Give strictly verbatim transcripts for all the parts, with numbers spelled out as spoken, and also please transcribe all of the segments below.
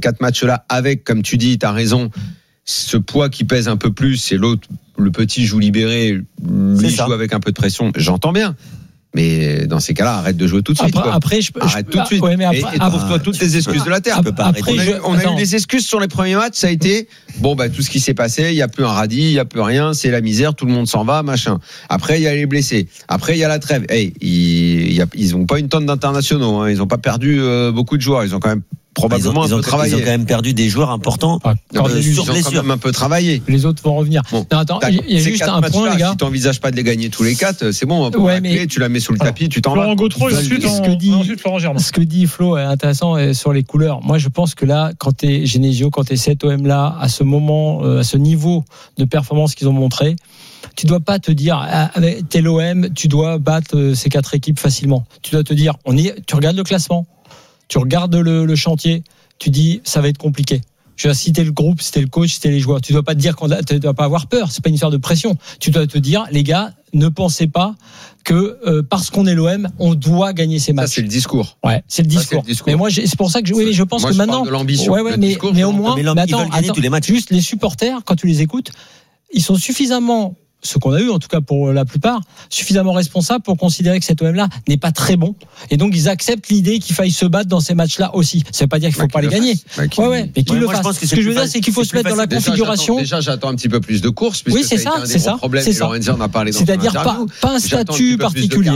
quatre matchs-là avec, comme tu dis, t'as raison, ce poids qui pèse un peu plus, et l'autre, le petit joue libéré, lui joue avec un peu de pression. J'entends bien. Mais dans ces cas-là, arrête de jouer tout de suite. Après, quoi. après je, arrête je, tout de suite. Ouais, mais après, et trouve-toi toutes les excuses de la terre. Après, après, on a, je, on a eu des excuses sur les premiers matchs. Ça a été bon, bah tout ce qui s'est passé. Il y a plus un radis, il y a plus rien. C'est la misère. Tout le monde s'en va, machin. Après, il y a les blessés. Après, il y a la trêve. Hey, ils, il y a, ils ont pas une tonne d'internationaux. Hein. Ils ont pas perdu euh, beaucoup de joueurs. Ils ont quand même probablement ils ont, un peu ils ont, travaillé. Ils ont quand même perdu des joueurs importants. Ah, euh, ils sur ont quand même un peu travaillé. Les autres vont revenir. Bon, non, attends, il y a juste un point, les gars. Si tu n'envisages pas de les gagner tous les quatre, c'est bon. Pour ouais, la clé, mais... tu la mets sous le tapis, tu t'en vas. Florent Gautreau et ensuite, ce on, que dit, ensuite Florent Germain. Ce que dit Flo est intéressant euh, sur les couleurs. Moi, je pense que là, quand tu es Genesio, quand tu es cet O M là, à ce moment, euh, à ce niveau de performance qu'ils ont montré, tu dois pas te dire, avec t'es l'O M, tu dois battre euh, ces quatre équipes facilement. Tu dois te dire, on est, tu regardes le classement, tu regardes le, le chantier, tu dis, ça va être compliqué. Je veux dire, si t'es le groupe, si t'es le coach, si t'es les joueurs, tu dois pas te dire qu'on a, tu dois pas avoir peur. C'est pas une histoire de pression. Tu dois te dire, les gars, ne pensez pas que euh, parce qu'on est l'O M, on doit gagner ces matchs. Ça, c'est le discours. Ouais, c'est le discours. Ça, c'est le discours. Mais moi, c'est pour ça que je, oui, je pense moi, que je maintenant, parle de l'ambition. ouais, ouais, le mais, discours, mais au moins, mais mais attends, ils veulent gagner attends, tous les matchs. Juste les supporters, quand tu les écoutes, ils sont suffisamment, ce qu'on a eu en tout cas pour la plupart, suffisamment responsables pour considérer que cet O M-là n'est pas très bon. Et donc ils acceptent l'idée qu'il faille se battre dans ces matchs-là aussi. Ça veut pas dire qu'il faut bah, pas les gagner. Bah, ouais, ouais, mais qu'ils ouais, le moi, fassent. je pense que Ce que je veux dire, facile, c'est qu'il faut c'est se mettre dans la Déjà, configuration. J'attends, déjà, j'attends un petit peu plus de courses. Oui, c'est ça, ça. Un c'est des ça. gros problèmes. C'est ça. Lorenzo en a parlé dans son C'est-à-dire pas, pas un statut particulier.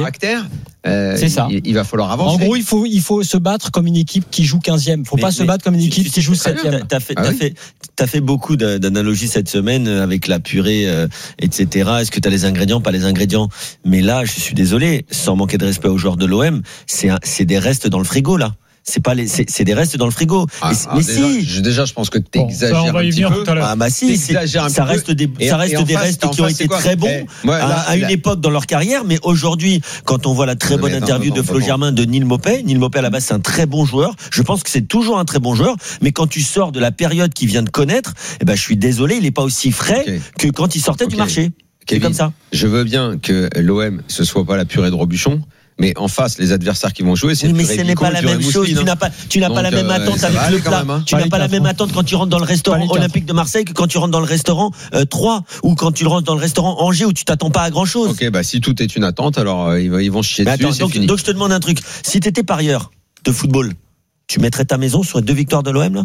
Euh, c'est ça. Il, il va falloir avancer. En gros, il faut, il faut se battre comme une équipe qui joue quinzième. Il ne faut mais, pas se battre comme une équipe tu, qui joue septième. Tu as fait, ah t'as oui. fait, t'as fait beaucoup d'analogies cette semaine avec la purée, euh, et cetera. Est-ce que tu as les ingrédients, pas les ingrédients? Mais là, je suis désolé, sans manquer de respect aux joueurs de l'O M, c'est, un, c'est des restes dans le frigo, là. C'est pas les, c'est, c'est des restes dans le frigo. Ah, mais, ah, mais déjà, si. je, déjà, je pense que tu exagères bon, ça, on va y un petit venir peu. tout à l'heure. Ah bah si, c'est, ça reste des, et, ça reste des face, restes qui ont été très bons eh, moi, là, à, à une là, époque dans leur carrière, mais aujourd'hui, quand on voit la très non, bonne non, interview non, non, de Flo non, Germain de Neil Maupay, Neil Maupay à la base c'est un très bon joueur. Je pense que c'est toujours un très bon joueur, mais quand tu sors de la période qu'il vient de connaître, eh ben je suis désolé, il est pas aussi frais okay. que quand il sortait okay. du marché. Kevin, c'est comme ça. Je veux bien que l'O M ce soit pas la purée de Robuchon. Mais en face, les adversaires qui vont jouer, c'est oui, mais ce n'est pas la même chose. Tu n'as pas, tu n'as pas la même attente avec le plat. Tu n'as pas la même attente quand tu rentres dans le restaurant olympique de Marseille que quand tu rentres dans le restaurant euh, Troyes ou quand tu rentres dans le restaurant Angers où tu t'attends pas à grand chose. Ok, bah si tout est une attente, alors euh, ils vont chier mais dessus. Attends, c'est donc, fini. donc je te demande un truc. Si t'étais parieur de football, tu mettrais ta maison sur les deux victoires de l'O M là,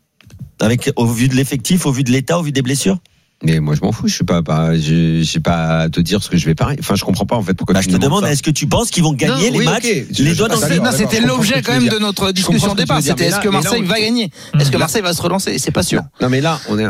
avec au vu de l'effectif, au vu de l'état, au vu des blessures. Mais moi je m'en fous, je suis pas, pas je sais pas à te dire ce que je vais parier. Enfin, je comprends pas en fait pourquoi bah, tu je te me demande, ça. est-ce que tu penses qu'ils vont gagner non, les oui, matchs okay. les doigts dans le Non, c'était l'objet quand même de notre discussion de départ. C'était est-ce que Marseille va gagner? Est-ce que Marseille va se relancer? C'est pas sûr. Non, mais là, on est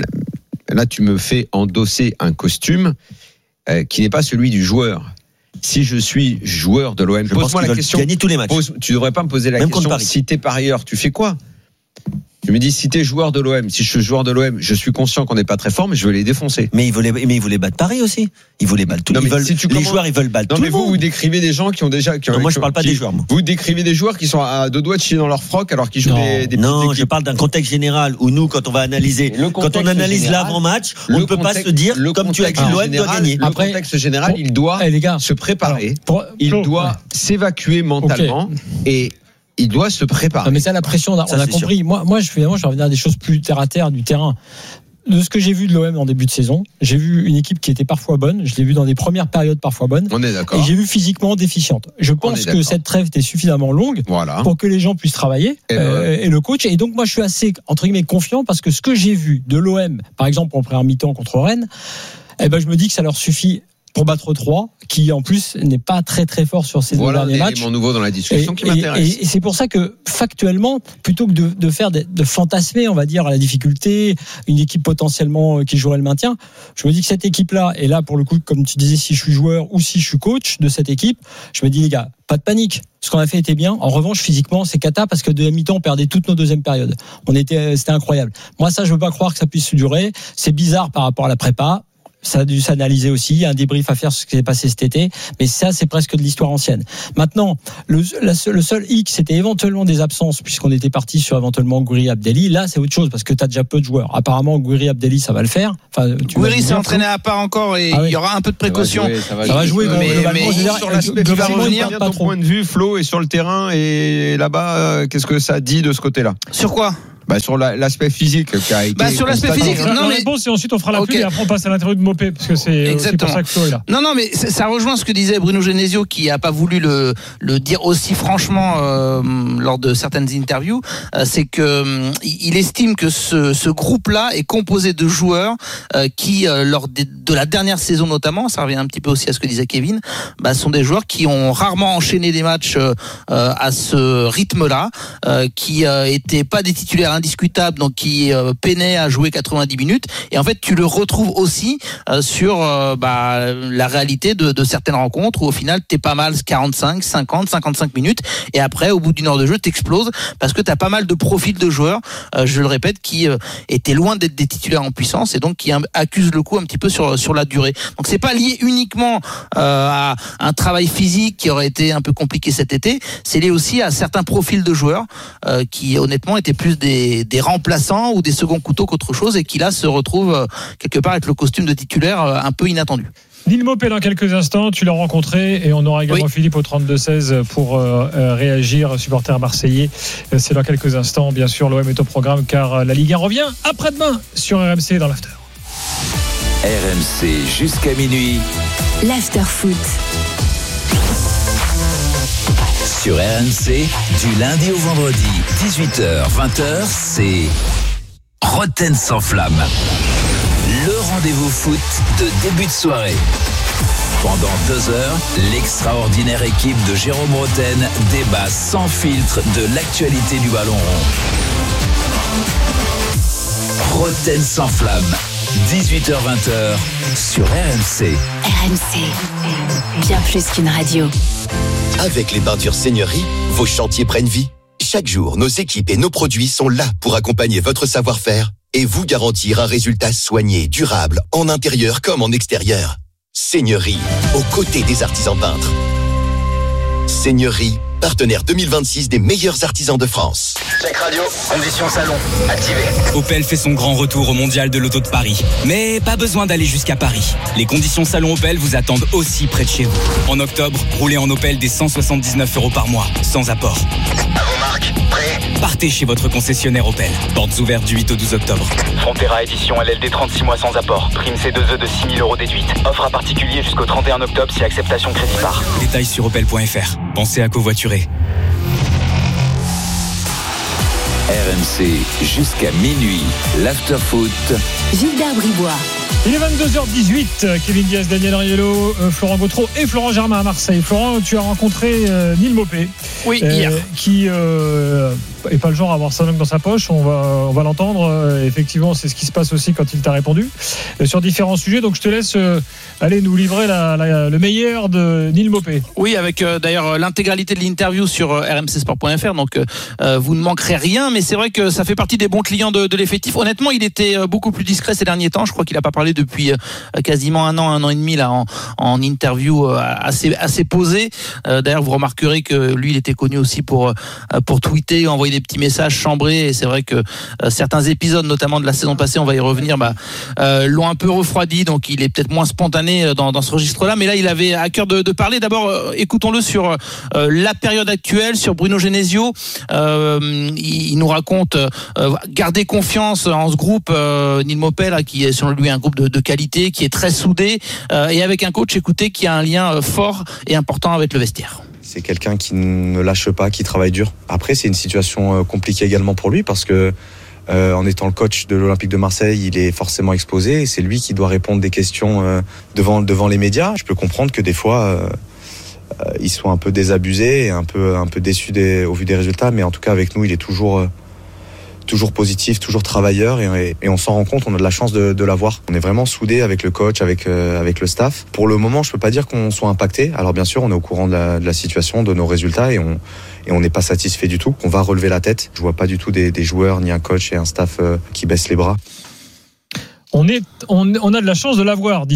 là, tu me fais endosser un costume euh, qui n'est pas celui du joueur. Si je suis joueur de l'O M, je pose-moi pense la question. Gagner tous les matchs. Pose, tu devrais pas me poser la Même question. Si t'es parieur, tu fais quoi? Je me dis, si t'es joueur de l'O M, si je suis joueur de l'O M, je suis conscient qu'on n'est pas très fort, mais je veux les défoncer. Mais ils voulaient, mais ils voulaient battre Paris aussi. Ils voulaient battre tout. Non, ils veulent, si les commences... joueurs, ils veulent battre non, tout mais le vous, monde. vous décrivez des gens qui ont déjà. Qui ont, non, moi, je qui, parle pas qui, des joueurs. Moi. Vous décrivez des joueurs qui sont à deux doigts de chier dans leur froc alors qu'ils jouent non, des, des Non, petites je parle d'un contexte général où nous, quand on va analyser, quand on analyse général, l'avant-match, on ne peut pas se dire, comme tu as dit, l'O M doit gagner. Le contexte général, il doit se préparer. Il doit s'évacuer mentalement et il doit se préparer. Non, mais ça, la pression, on a, ça, on a compris. Sûr. Moi, moi, je, finalement, je vais revenir à des choses plus terre à terre du terrain. De ce que j'ai vu de l'O M en début de saison, j'ai vu une équipe qui était parfois bonne. Je l'ai vu dans des premières périodes parfois bonnes. On est d'accord. Et j'ai vu physiquement déficiente. Je pense que cette trêve était suffisamment longue voilà. pour que les gens puissent travailler et, euh, et le coach. Et donc, moi, je suis assez, entre guillemets, confiant parce que ce que j'ai vu de l'O M, par exemple, en première mi-temps contre Rennes, eh ben, je me dis que ça leur suffit pour battre trois, qui en plus n'est pas très très fort sur ces voilà deux derniers matchs. Voilà un élément nouveau dans la discussion et, qui m'intéresse. Et, et c'est pour ça que factuellement, plutôt que de, de faire de, de fantasmer, on va dire, à la difficulté, une équipe potentiellement qui jouerait le maintien, je me dis que cette équipe-là, et là pour le coup, comme tu disais, si je suis joueur ou si je suis coach de cette équipe, je me dis les gars, pas de panique. Ce qu'on a fait était bien. En revanche, physiquement, c'est cata parce que de la mi-temps, on perdait toutes nos deuxièmes périodes. On était, c'était incroyable. Moi, ça, je veux pas croire que ça puisse durer. C'est bizarre par rapport à la prépa. Ça a dû s'analyser aussi, il y a un débrief à faire sur ce qui s'est passé cet été, mais ça c'est presque de l'histoire ancienne. Maintenant, le, la, le seul hic c'était éventuellement des absences, puisqu'on était parti sur éventuellement Gouiri Abdelli. Là c'est autre chose, parce que tu as déjà peu de joueurs. Apparemment Gouiri Abdelli ça va le faire. Enfin, Gouiri s'est entraîné à part encore et ah oui. il y aura un peu de précaution. Ça va jouer, ça va jouer. Ça va jouer mais, mais, mais sur l'aspect qui va revenir, ton point de vue, Flo, et sur le terrain, et là-bas, euh, qu'est-ce que ça dit de ce côté-là? Sur quoi? Bah sur la, l'aspect physique qui a été bah sur l'aspect physique non, non mais bon c'est ensuite on fera la okay. pub et après on passe à l'interview de Mopé parce que c'est exactement pour ça que Flo est là. Non non mais ça rejoint ce que disait Bruno Genesio qui a pas voulu le le dire aussi franchement euh, lors de certaines interviews, euh, c'est que euh, il estime que ce ce groupe là est composé de joueurs euh, qui euh, lors de, de la dernière saison notamment, ça revient un petit peu aussi à ce que disait Kevin, bah sont des joueurs qui ont rarement enchaîné des matchs euh, à ce rythme là, euh, qui euh, étaient pas des titulaires indiscutable, donc qui euh, peinait à jouer quatre-vingt-dix minutes. Et en fait, tu le retrouves aussi euh, sur euh, bah, la réalité de, de certaines rencontres où au final, t'es pas mal quarante-cinq, cinquante, cinquante-cinq minutes. Et après, au bout d'une heure de jeu, t'exploses parce que t'as pas mal de profils de joueurs, euh, je le répète, qui euh, étaient loin d'être des titulaires en puissance et donc qui accusent le coup un petit peu sur sur la durée. Donc c'est pas lié uniquement euh, à un travail physique qui aurait été un peu compliqué cet été. C'est lié aussi à certains profils de joueurs euh, qui honnêtement étaient plus des Des, des remplaçants ou des seconds couteaux qu'autre chose et qui là se retrouvent euh, quelque part avec le costume de titulaire euh, un peu inattendu. Neil Mopé dans quelques instants, tu l'as rencontré et on aura également oui. Philippe au trente-deux seize pour euh, euh, réagir, supporter marseillais. Euh, c'est dans quelques instants, bien sûr, l'O M est au programme car euh, la Ligue un revient après-demain sur R M C dans l'After. R M C jusqu'à minuit. L'After Foot. Sur R M C, du lundi au vendredi, dix-huit heures vingt heures, c'est Roten sans flamme. Le rendez-vous foot de début de soirée. Pendant deux heures, l'extraordinaire équipe de Jérôme Roten débat sans filtre de l'actualité du ballon rond. Roten sans flamme, dix-huit heures vingt heures, sur R M C. R M C, bien plus qu'une radio. Avec les peintures Seigneurie, vos chantiers prennent vie. Chaque jour, nos équipes et nos produits sont là pour accompagner votre savoir-faire et vous garantir un résultat soigné, durable, en intérieur comme en extérieur. Seigneurie, aux côtés des artisans peintres. Seigneurie, partenaire deux mille vingt-six des meilleurs artisans de France. Check radio, conditions salon, activé. Opel fait son grand retour au mondial de l'auto de Paris. Mais pas besoin d'aller jusqu'à Paris. Les conditions salon Opel vous attendent aussi près de chez vous. En octobre, roulez en Opel des cent soixante-dix-neuf euros par mois, sans apport. À vos marques, prêt ? Partez chez votre concessionnaire Opel. Portes ouvertes du huit au douze octobre. Frontera édition L L D trente-six mois sans apport. Prime C deux E de six mille euros déduite. Offre à particulier jusqu'au trente et un octobre si acceptation crédit par. Détails sur opel point f r. Pensez à covoiturer. R M C jusqu'à minuit, l'after-foot. Gilbert Bribois. Il est vingt-deux heures dix-huit, Kevin Diaz, Daniel Riello, euh, Florent Gautreau et Florent Germain à Marseille. Florent, tu as rencontré euh, Neil Mopé. Oui, euh, hier. Qui euh, est pas le genre à avoir sa langue dans sa poche, on va, on va l'entendre. Euh, effectivement, c'est ce qui se passe aussi quand il t'a répondu euh, sur différents sujets. Donc je te laisse euh, aller nous livrer la, la, le meilleur de Neil Mopé. Oui, avec euh, d'ailleurs l'intégralité de l'interview sur euh, r m c sport point f r. Donc euh, vous ne manquerez rien, mais c'est vrai que ça fait partie des bons clients de, de l'effectif. Honnêtement, il était euh, beaucoup plus discret ces derniers temps. Je crois qu'il n'a pas parlé depuis euh, quasiment un an, un an et demi là en, en interview euh, assez assez posé. Euh, d'ailleurs, vous remarquerez que lui, il était connu aussi pour euh, pour tweeter, envoyer des petits messages chambrés. Et c'est vrai que euh, certains épisodes, notamment de la saison passée, on va y revenir, bah, euh, l'ont un peu refroidi. Donc, il est peut-être moins spontané dans, dans ce registre-là. Mais là, il avait à cœur de, de parler. D'abord, euh, écoutons-le sur euh, la période actuelle, sur Bruno Genesio. Euh, il, il nous raconte euh, garder confiance en ce groupe. Euh, Neil Mopé, là, qui est selon lui un groupe de, de qualité, qui est très soudé, euh, et avec un coach, écoutez, qui a un lien fort et important avec le vestiaire. C'est quelqu'un qui ne lâche pas, qui travaille dur. Après, c'est une situation compliquée également pour lui parce que euh, en étant le coach de l'Olympique de Marseille, il est forcément exposé et c'est lui qui doit répondre des questions euh, devant devant les médias. Je peux comprendre que des fois euh, euh, ils soient un peu désabusés et un peu un peu déçus des, au vu des résultats, mais en tout cas avec nous, il est toujours euh, toujours positif, toujours travailleur et, et on s'en rend compte, on a de la chance de, de l'avoir. On est vraiment soudés avec le coach, avec, euh, avec le staff. Pour le moment, je peux pas dire qu'on soit impacté. Alors bien sûr, on est au courant de la, de la situation, de nos résultats et on et on n'est pas satisfait du tout. On va relever la tête. Je vois pas du tout des, des joueurs, ni un coach et un staff euh, qui baissent les bras. On, est, on, on a de la chance de l'avoir, dit-il.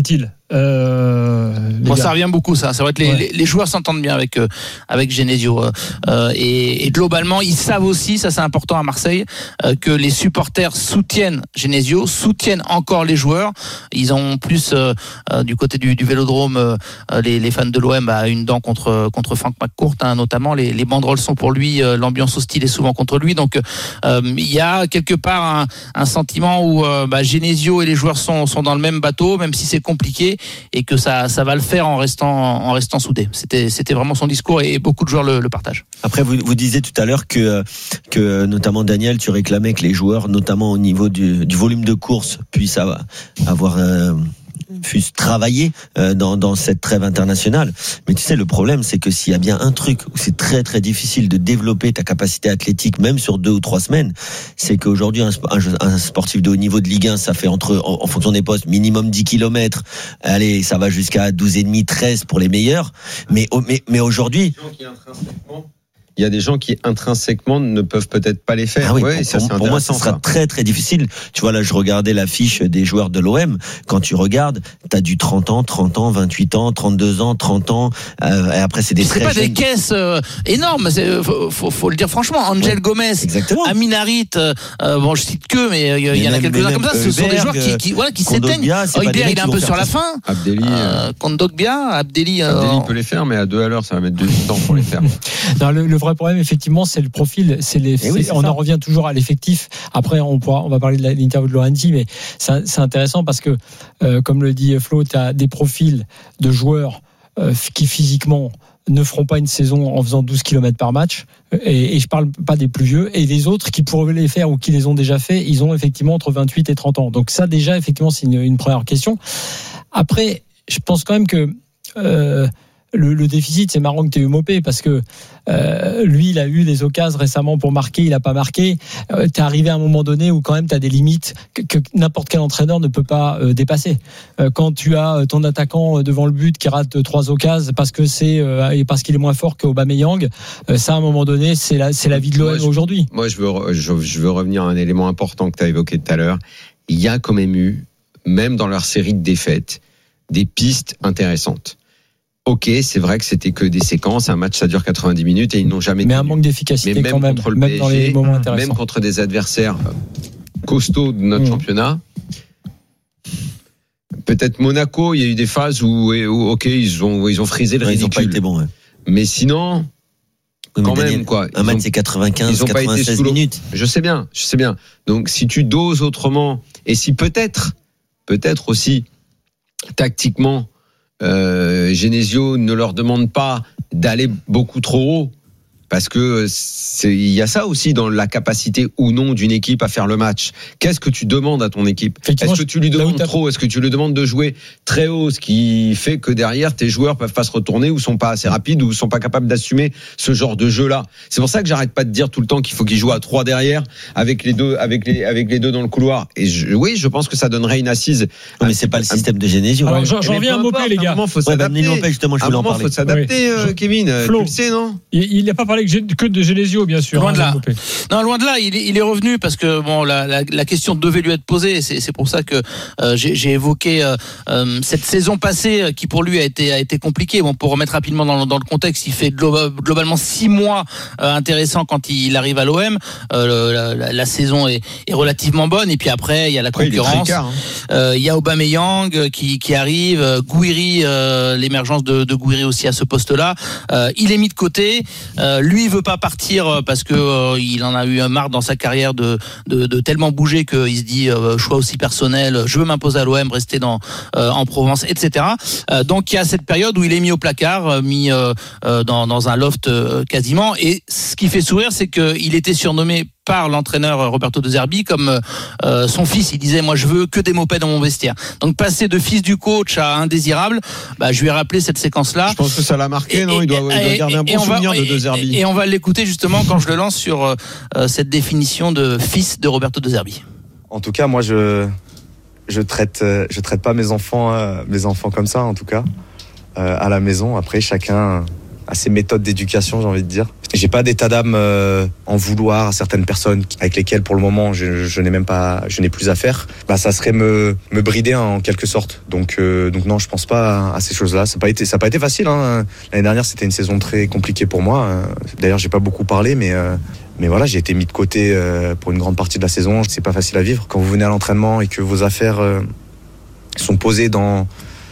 Euh, bon, ça revient beaucoup, ça. C'est vrai que les, ouais. les, les joueurs s'entendent bien avec euh, avec Genesio euh, et, et globalement, ils savent aussi, ça c'est important à Marseille, euh, que les supporters soutiennent Genesio, soutiennent encore les joueurs. Ils ont plus euh, euh, du côté du, du Vélodrome, euh, les, les fans de l'O M bah, une dent contre contre Frank McCourt, hein, notamment. Les, les banderoles sont pour lui, euh, l'ambiance hostile est souvent contre lui. Donc euh, il y a quelque part un, un sentiment où euh, bah, Genesio et les joueurs sont sont dans le même bateau, même si c'est compliqué. Et que ça, ça va le faire en restant, en restant soudé. C'était, c'était vraiment son discours et beaucoup de joueurs le, le partagent. Après, vous, vous disiez tout à l'heure que, que notamment Daniel, tu réclamais que les joueurs, notamment au niveau du, du volume de course, puissent avoir, avoir euh, puissent travailler euh, dans, dans cette trêve internationale. Mais tu sais, le problème, c'est que s'il y a bien un truc où c'est très très difficile de développer ta capacité athlétique, même sur deux ou trois semaines, c'est qu'aujourd'hui, un, un, un sportif de haut niveau de Ligue un, ça fait entre, en, en fonction des postes, minimum dix kilomètres. Allez, ça va jusqu'à douze et demi, treize pour les meilleurs. Mais, mais, mais aujourd'hui... Il y a des gens qui intrinsèquement ne peuvent peut-être pas les faire. Ah oui, ouais, pour, ça, c'est pour moi, ça sera ça. très très difficile. Tu vois, là, je regardais la fiche des joueurs de l'O M. Quand tu regardes, t'as du trente ans, trente ans, vingt-huit ans, trente-deux ans, trente ans. Euh, et après, c'est des c'est très pas jeunes. des caisses euh, énormes. C'est, faut, faut, faut le dire franchement. Angel ouais, Gomez, exactement. Amin Harit. Euh, bon, je cite que, mais il y, y en a quelques-uns comme ça. Ce sont des joueurs qui, qui, voilà, qui s'éteignent. Oibia, il est un peu sur la fin. Abdelli, euh, Kondogbia, Abdelli. Euh, Abdelli peut les faire, mais à deux à l'heure, ça va mettre du temps pour les faire. Non, le, le vrai problème, effectivement, c'est le profil. C'est les, c'est, oui, c'est on ça. En revient toujours à l'effectif. Après, on pourra, on va parler de l'interview de Laurenti, mais c'est, c'est intéressant parce que, euh, comme le dit Flo, tu as des profils de joueurs euh, qui physiquement ne feront pas une saison en faisant douze kilomètres par match. Et, et je parle pas des plus vieux. Et les autres qui pourraient les faire ou qui les ont déjà fait, ils ont effectivement entre vingt-huit et trente ans. Donc ça, déjà, effectivement, c'est une, une première question. Après, je pense quand même que euh, Le, le déficit, c'est marrant que tu aies eu Mopé parce que euh, lui, il a eu des occasions récemment pour marquer, il n'a pas marqué. Euh, tu es arrivé à un moment donné où quand même tu as des limites que, que n'importe quel entraîneur ne peut pas euh, dépasser. Euh, quand tu as ton attaquant devant le but qui rate trois occasions parce que c'est euh, et parce qu'il est moins fort qu'Aubameyang, euh, ça à un moment donné, c'est la, c'est la vie de l'O M moi, je, aujourd'hui. Moi, je veux, je, je veux revenir à un élément important que tu as évoqué tout à l'heure. Il y a quand même eu, même dans leur série de défaites, des pistes intéressantes. Ok, c'est vrai que c'était que des séquences, un match ça dure quatre-vingt-dix minutes et ils n'ont jamais. Mais tenu. Un manque d'efficacité mais même quand même, contre le même P S G, dans les moments intéressants. Même contre des adversaires costauds de notre mmh. championnat. Peut-être Monaco, il y a eu des phases où, où ok, ils ont ils ont frisé le ouais, ridicule. Ils n'ont pas été bons. Ouais. Mais sinon, oui, quand mais même Daniel, quoi. Un match c'est quatre-vingt-quinze, quatre-vingt-seize minutes. Je sais bien, je sais bien. Donc si tu doses autrement et si peut-être, peut-être aussi tactiquement. Euh, Genesio ne leur demande pas d'aller beaucoup trop haut parce que c'est, il y a ça aussi dans la capacité ou non d'une équipe à faire le match. Qu'est-ce que tu demandes à ton équipe ? Est-ce que tu lui demandes trop ? Est-ce que tu lui demandes de jouer très haut, ce qui fait que derrière tes joueurs peuvent pas se retourner ou sont pas assez rapides ou sont pas capables d'assumer ce genre de jeu-là. C'est pour ça que j'arrête pas de dire tout le temps qu'il faut qu'ils jouent à trois derrière avec les deux, avec les, avec les deux dans le couloir. Et je, oui, je pense que ça donnerait une assise. Non, mais c'est pas le système de Genesio. Alors, j'en, j'en reviens à Mopé, les gars. À un moment, faut s'adapter. Ouais, bah, justement, je voulais en parler. Faut s'adapter, oui. euh, Kevin. Flo, tu le sais, non ? Il n'a pas parlé que de Genesio, bien sûr. Loin hein, de là. Non, loin de là. Il est, il est revenu parce que bon, la, la, la question devait lui être posée. C'est, c'est pour ça que euh, j'ai, j'ai évoqué euh, euh, cette saison passée qui pour lui a été a été compliquée. Bon, pour remettre rapidement dans, dans le contexte, il fait glo- globalement six mois euh, intéressants quand il arrive à l'O M. Euh, la, la, la saison est, est relativement bonne. Et puis après, il y a la concurrence. Il, hein. euh, il y a Aubameyang qui, qui arrive. Gouiri, euh, l'émergence de, de Gouiri aussi à ce poste-là. Euh, il est mis de côté. Euh, lui veut pas partir parce que euh, il en a eu un marre dans sa carrière de de, de tellement bouger qu'il se dit euh, choix aussi personnel, je veux m'imposer à l'O M, rester dans euh, en Provence, et cetera. Euh, donc il y a cette période où il est mis au placard, mis euh, dans dans un loft euh, quasiment. Et ce qui fait sourire, c'est que il était surnommé par l'entraîneur Roberto De Zerbi comme euh, son fils. Il disait moi je veux que des mopeds dans mon vestiaire. Donc passer de fils du coach à indésirable, bah, je lui ai rappelé cette séquence là. Je pense que ça l'a marqué, et, non il doit, et, il doit garder un bon souvenir va, de De Zerbi. Et, et on va l'écouter justement quand je le lance sur euh, cette définition de fils de Roberto De Zerbi. En tout cas moi je je traite je traite pas mes enfants euh, mes enfants comme ça en tout cas euh, à la maison. Après chacun à ses méthodes d'éducation, j'ai envie de dire. J'ai pas d'état d'âme euh, en vouloir à certaines personnes avec lesquelles pour le moment je, je n'ai même pas, je n'ai plus à faire. Bah ça serait me me brider en quelque sorte. Donc euh, donc non, je pense pas à ces choses-là. Ça n'a pas été ça a pas été facile. Hein. L'année dernière, c'était une saison très compliquée pour moi. D'ailleurs, j'ai pas beaucoup parlé, mais euh, mais voilà, j'ai été mis de côté euh, pour une grande partie de la saison. C'est pas facile à vivre quand vous venez à l'entraînement et que vos affaires euh, sont posées dans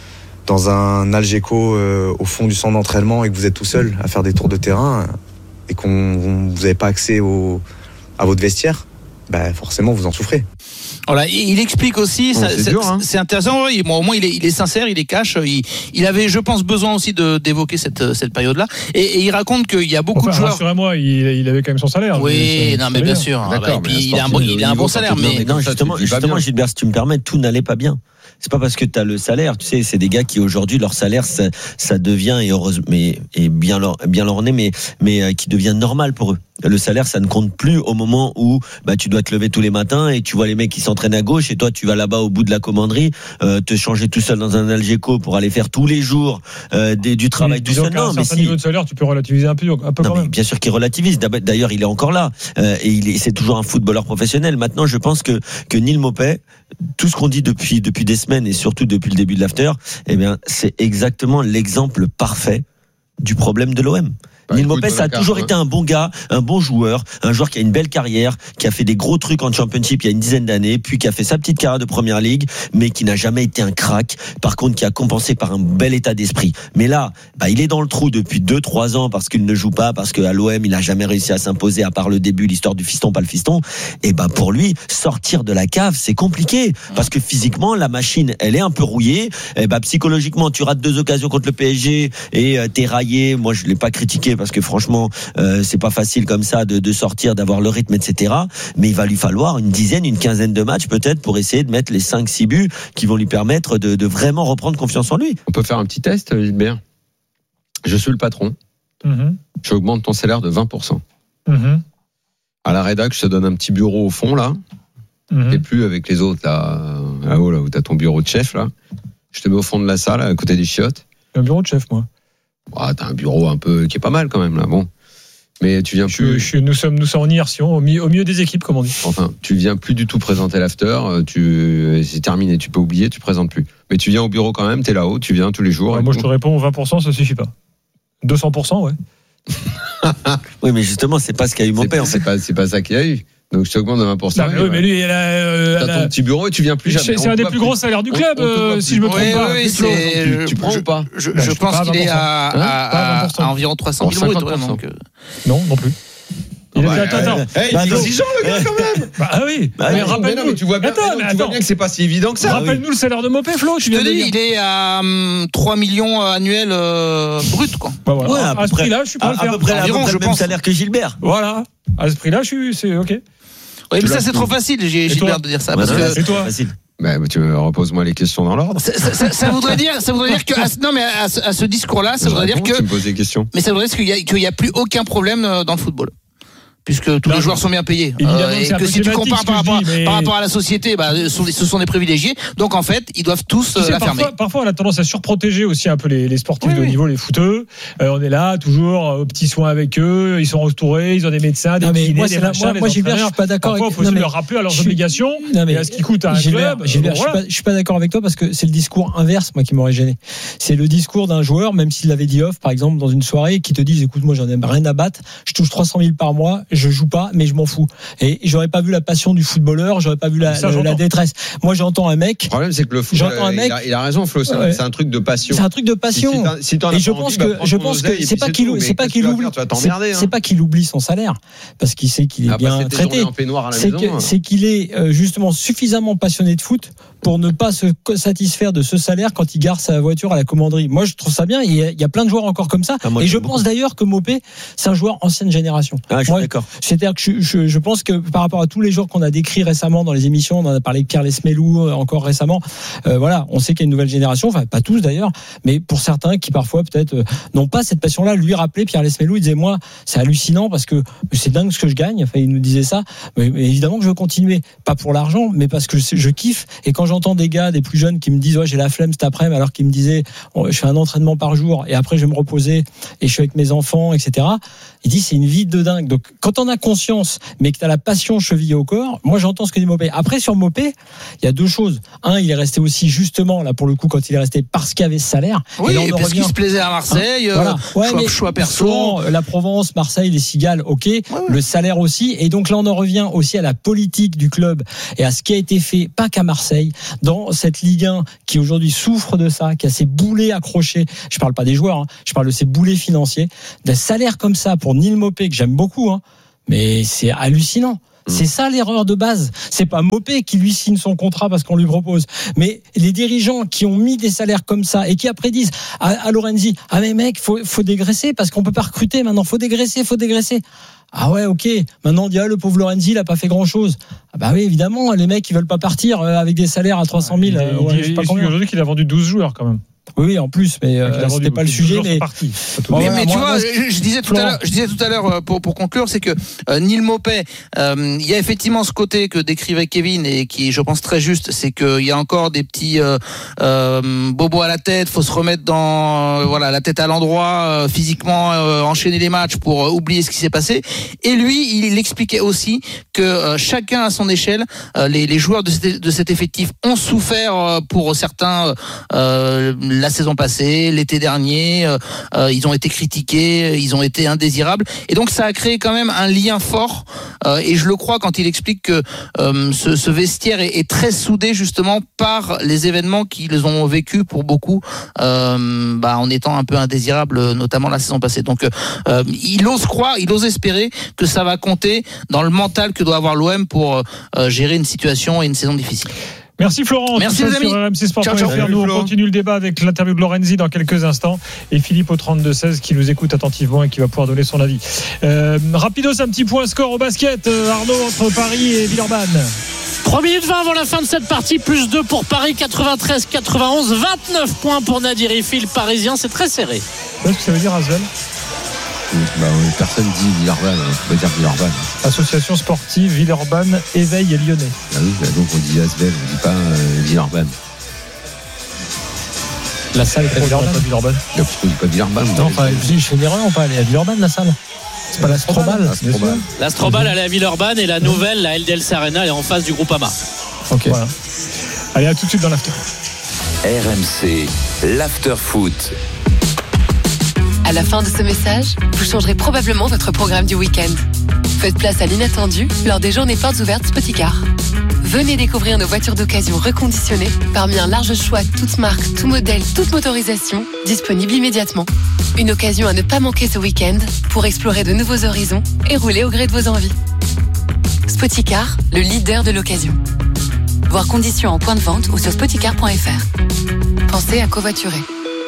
dans un Algeco euh, au fond du centre d'entraînement et que vous êtes tout seul à faire des tours de terrain et qu'on vous n'avez pas accès au, à votre vestiaire, bah forcément vous en souffrez. Voilà, il explique aussi, oh, ça, c'est, c'est, dur, hein. c'est intéressant. Oui, bon, au moins il est, il est sincère, il est cash. Il, il avait, je pense, besoin aussi de d'évoquer cette cette période-là. Et, et il raconte qu'il y a beaucoup enfin, de joueurs. Rassurez-moi, il, il avait quand même son salaire. Oui, c'est, non, c'est mais bien bien. sûr. D'accord, bah, et puis il a un bon, il a un bon salaire, mais non, justement, justement, Gilbert, si tu me permets, tout n'allait pas bien. C'est pas parce que tu as le salaire, tu sais, c'est des gars qui aujourd'hui leur salaire ça, ça devient et heureusement mais et bien leur bien leur nez mais mais euh, qui devient normal pour eux. Le salaire, ça ne compte plus au moment où bah tu dois te lever tous les matins et tu vois les mecs qui s'entraînent à gauche et toi tu vas là-bas au bout de la commanderie euh, te changer tout seul dans un Algeco pour aller faire tous les jours euh, des, du travail tout seul. Non, mais si niveau de salaire, tu peux relativiser un peu, un peu non, quand mais même. Bien sûr qu'il relativise. D'ailleurs, il est encore là euh, et il est, c'est toujours un footballeur professionnel. Maintenant, je pense que que Neil Maupay, tout ce qu'on dit depuis depuis des semaines et surtout depuis le début de l'after, eh bien, c'est exactement l'exemple parfait du problème de l'O M. Bah, Neil écoute, Maupay, ça a Dakar, toujours ouais. été un bon gars, un bon joueur, un joueur qui a une belle carrière, qui a fait des gros trucs en Championship il y a une dizaine d'années, puis qui a fait sa petite carrière de Première Ligue, mais qui n'a jamais été un crack. Par contre, qui a compensé par un bel état d'esprit. Mais là, bah, il est dans le trou depuis deux, trois ans parce qu'il ne joue pas, parce qu'à l'O M, il n'a jamais réussi à s'imposer à part le début, l'histoire du fiston, pas le fiston. Et bah, pour lui, sortir de la cave, c'est compliqué. Parce que physiquement, la machine, elle est un peu rouillée. Et bah, psychologiquement, tu rates deux occasions contre le P S G et euh, t'es raillé. Moi, je l'ai pas critiqué parce que franchement, Euh, c'est pas facile comme ça de, de sortir, d'avoir le rythme, et cetera. Mais il va lui falloir une dizaine, une quinzaine de matchs peut-être pour essayer de mettre les cinq six buts qui vont lui permettre de, de vraiment reprendre confiance en lui. On peut faire un petit test, Gilbert. Je suis le patron. Mm-hmm. J'augmente ton salaire de vingt pour cent. Mm-hmm. À la rédac, je te donne un petit bureau au fond, là. Mm-hmm. T'es plus avec les autres, là, là-haut, là, où t'as ton bureau de chef, là. Je te mets au fond de la salle, à côté des chiottes. Un bureau de chef, moi. Ah, t'as un bureau un peu qui est pas mal quand même, là. Bon. Mais tu viens Je, plus. je, nous sommes, nous sommes en immersion, au milieu, au milieu des équipes, comme on dit. Enfin, tu viens plus du tout présenter l'after. Tu, c'est terminé. Tu peux oublier, tu présentes plus. Mais tu viens au bureau quand même. T'es là-haut. Tu viens tous les jours. Ouais, et moi, tout. je te réponds, vingt pour cent, ça suffit pas. deux cents pour cent, ouais. Oui, mais justement, c'est pas ce qu'a eu mon C'est, père. c'est pas, c'est pas ça qu'il y a eu. Donc je t'augmente de vingt pour cent. Non, mais, oui, mais lui, elle a, euh, T'as elle a- ton petit bureau et tu viens plus jamais. c'est, c'est On un te des voit plus gros salaires du club, on- on te voit euh, plus. si je me trompe Oui, pas. oui, Plus c'est- Tu, je- tu prends je- ou pas? Je, Bah, je je pense pas à qu'il est à, Hein à, Pas à à, vingt pour cent. à environ trois cent mille Bon, bruts. cinquante Ouais, pour cent. donc, euh, Non, non plus. Il Ah est bah, attends, attends. Hey, Bah, il est donc- exigeant le gars quand même. Bah, ah oui. Bah, mais non, rappelle-nous. Mais non, mais tu vois bien, Attends, mais non, mais tu vois attends. bien que c'est pas si évident que ça. Rappelle-nous le salaire de Maupay, Flo. Tu je viens te de dis, dire. il est à hum, trois millions annuels euh, bruts, quoi. Bah, voilà. Ouais, à à peu ce près. prix-là, je suis pas À, le à faire. peu près, à peu Environ, près je le même pense. salaire que Gilbert. Voilà. À ce prix-là, je suis, c'est ok. Oui, mais l'as ça, c'est plus. trop facile, j'ai Et Gilbert toi de dire ça. Bah, Parce non, que c'est Et toi facile. Bah, tu repose-moi les questions dans l'ordre. ça, ça- ça- ça voudrait dire, ça voudrait dire que, à ce- non, mais à ce, à ce discours-là, ça Je voudrait dire réponds, que, tu me poses des questions. mais ça voudrait dire qu'il y a, qu'il y a plus aucun problème euh, dans le football. Puisque tous Non, les joueurs sont bien payés. évidemment, Euh, et c'est un que peu si tu thématique, compares ce par que je rapport, dis, mais- par rapport à la société, bah, ce sont, ce sont des privilégiés. Donc, en fait, ils doivent tous Tu euh, sais, la fermer. parfois, parfois, on a tendance à surprotéger aussi un peu les, les sportifs Oui, de haut oui. niveau, les footeux. Euh, on est là, toujours euh, aux petits soins avec eux. Ils sont entourés, ils ont des médecins, des Non, mais kinés, moi, des c'est là- machins, moi- des moi, Gilbert, je entraîneurs. suis pas d'accord Parfois, avec- il faut non, aussi mais leur rappeler à leurs je suis- obligations Non, mais et à ce qui coûte à un Gilbert, club. Gilbert, Bon, je suis voilà. pas, je suis pas d'accord avec toi parce que c'est le discours inverse, moi, qui m'aurait gêné. C'est le discours d'un joueur, même s'il l'avait dit off, par exemple, dans une soirée, qui te dit, écoute, moi, j'en ai rien à battre, je touche trois cent mille par mois, je joue pas, mais je m'en fous. Et j'aurais pas vu la passion du footballeur, j'aurais pas vu la, Ça, la, j'entends. la détresse. Moi, j'entends un mec, Le problème, c'est que le foot, J'entends un il, mec- a, il a raison, Flo. C'est, un- Ouais. c'est un truc de passion. c'est un truc de passion. Si, si t'en- si t'en as Et je pas pense envie, bah, que prends je ton pense oseille que et c'est puis pas c'est qu'il tout. ou- Mais c'est pas qu'est-ce qu'il que tu vas oublie faire ? Tu vas c'est t'emmerder, hein. c'est pas qu'il oublie son salaire parce qu'il sait qu'il est Ah, bien passer tes traité. journées en peignoir à la C'est maison, que- hein. c'est qu'il est euh, justement suffisamment passionné de foot pour ne pas se co- satisfaire de ce salaire quand il gare sa voiture à la commanderie. Moi, je trouve ça bien. Il y a, il y a plein de joueurs encore comme ça. Ah, moi, Et j'aime je beaucoup. pense d'ailleurs que Maupay, c'est un joueur ancienne génération. Ah, je suis Moi, d'accord. C'est-à-dire que je, je, je pense que par rapport à tous les joueurs qu'on a décrits récemment dans les émissions, on en a parlé de Pierre Lesmelou encore récemment, euh, voilà, on sait qu'il y a une nouvelle génération, enfin pas tous d'ailleurs, mais pour certains qui parfois peut-être euh, n'ont pas cette passion-là. Lui rappelait, Pierre Lesmelou, il disait moi c'est hallucinant parce que c'est dingue ce que je gagne, enfin il nous disait ça, mais, mais évidemment que je veux continuer, pas pour l'argent, mais parce que je, je kiffe. Et quand j'entends des gars, des plus jeunes qui me disent ouais j'ai la flemme cet après-midi, alors qu'ils me disaient oh, je fais un entraînement par jour et après je vais me reposer et je suis avec mes enfants, et cetera. Il dit c'est une vie de dingue. Donc quand on a conscience, mais que tu as la passion chevillée au corps, moi j'entends ce que dit Mopé. Après sur Mopé, il y a deux choses. Un, il est resté aussi justement là pour le coup quand il est resté parce qu'il y avait ce salaire. Oui, et, et parce qu'il se plaisait à Marseille. Hein, voilà. Ouais, choix, choix perso. Souvent, la Provence, Marseille, les Cigales, ok. Ouais, ouais. Le salaire aussi. Et donc là on en revient aussi à la politique du club et à ce qui a été fait, pas qu'à Marseille, dans cette Ligue un qui aujourd'hui souffre de ça, qui a ses boulets accrochés. Je parle pas des joueurs, hein, je parle de ses boulets financiers. Des salaires comme ça pour Neil Mopé que j'aime beaucoup, hein, mais c'est hallucinant. C'est ça l'erreur de base. C'est pas Mopé qui lui signe son contrat parce qu'on lui propose, mais les dirigeants qui ont mis des salaires comme ça et qui après disent à, à Lorenzi, ah mais mec, faut, faut dégraisser parce qu'on peut pas recruter maintenant, faut dégraisser, faut dégraisser. Ah ouais, ok. Maintenant on dit ah le pauvre Lorenzi il a pas fait grand chose. Ah bah oui évidemment, les mecs ils veulent pas partir avec des salaires à trois cent mille. Il, ouais, il, je sais pas combien. Aujourd'hui qu'il a vendu douze joueurs quand même. Oui, en plus, mais euh, c'était pas le sujet. Mais, bon, mais, mais tu vois, je, je disais tout à l'heure, je disais tout à l'heure pour pour conclure, c'est que euh, Neil Mopé, euh, il y a effectivement ce côté que décrivait Kevin et qui est, je pense, très juste, c'est qu'il y a encore des petits euh, euh, bobos à la tête. Faut se remettre dans, euh, voilà, la tête à l'endroit, euh, physiquement, euh, enchaîner les matchs pour euh, oublier ce qui s'est passé. Et lui, il, il expliquait aussi que euh, chacun à son échelle, euh, les, les joueurs de cet, de cet effectif ont souffert euh, pour certains. Euh, la saison passée, l'été dernier, euh, euh, ils ont été critiqués, ils ont été indésirables, et donc ça a créé quand même un lien fort. Euh, et je le crois quand il explique que euh, ce, ce vestiaire est, est très soudé justement par les événements qu'ils ont vécu pour beaucoup, euh, bah, en étant un peu indésirables, notamment la saison passée. Donc euh, il ose croire, il ose espérer que ça va compter dans le mental que doit avoir l'O M pour euh, gérer une situation et une saison difficile. Merci Florent. Merci les amis. Sur R M C Sport point F R. Nous on continue le débat avec l'interview de Lorenzi dans quelques instants et Philippe au trente-deux seize qui nous écoute attentivement et qui va pouvoir donner son avis. Euh, rapidos, un petit point score au basket. Euh, Arnaud, entre Paris et Villeurbanne. trois minutes vingt avant la fin de cette partie, plus deux pour Paris, quatre-vingt-treize quatre-vingt-onze, vingt-neuf points pour Nadir Hifil, le Parisien, c'est très serré. Qu'est-ce que ça veut dire, Asvel? Bah, personne dit Villeurbanne, on peut dire Villeurbanne. Association sportive Villeurbanne, Éveil et Lyonnais. Ah oui, bah donc on dit Asvel, on dit pas euh, Villeurbanne. La salle est pas Villeurbanne. Pas Villeurbanne. Non, parce qu'on dit pas Villeurbanne. Non, enfin, je fais une erreur, on peut aller à Villeurbanne, la salle. C'est pas l'Astrobal. L'Astrobal, elle est à Villeurbanne et la nouvelle, la L D L C Arena, elle est en face du Groupama. Ok. Voilà. Allez, à tout de suite dans l'after. R M C, l'after foot. À la fin de ce message, vous changerez probablement votre programme du week-end. Faites place à l'inattendu lors des journées portes ouvertes Spoticar. Venez découvrir nos voitures d'occasion reconditionnées parmi un large choix toutes marques, tout modèle, toute motorisation, disponible immédiatement. Une occasion à ne pas manquer ce week-end pour explorer de nouveaux horizons et rouler au gré de vos envies. Spoticar, le leader de l'occasion. Voir conditions en point de vente ou sur spoticar point f r. Pensez à covoiturer.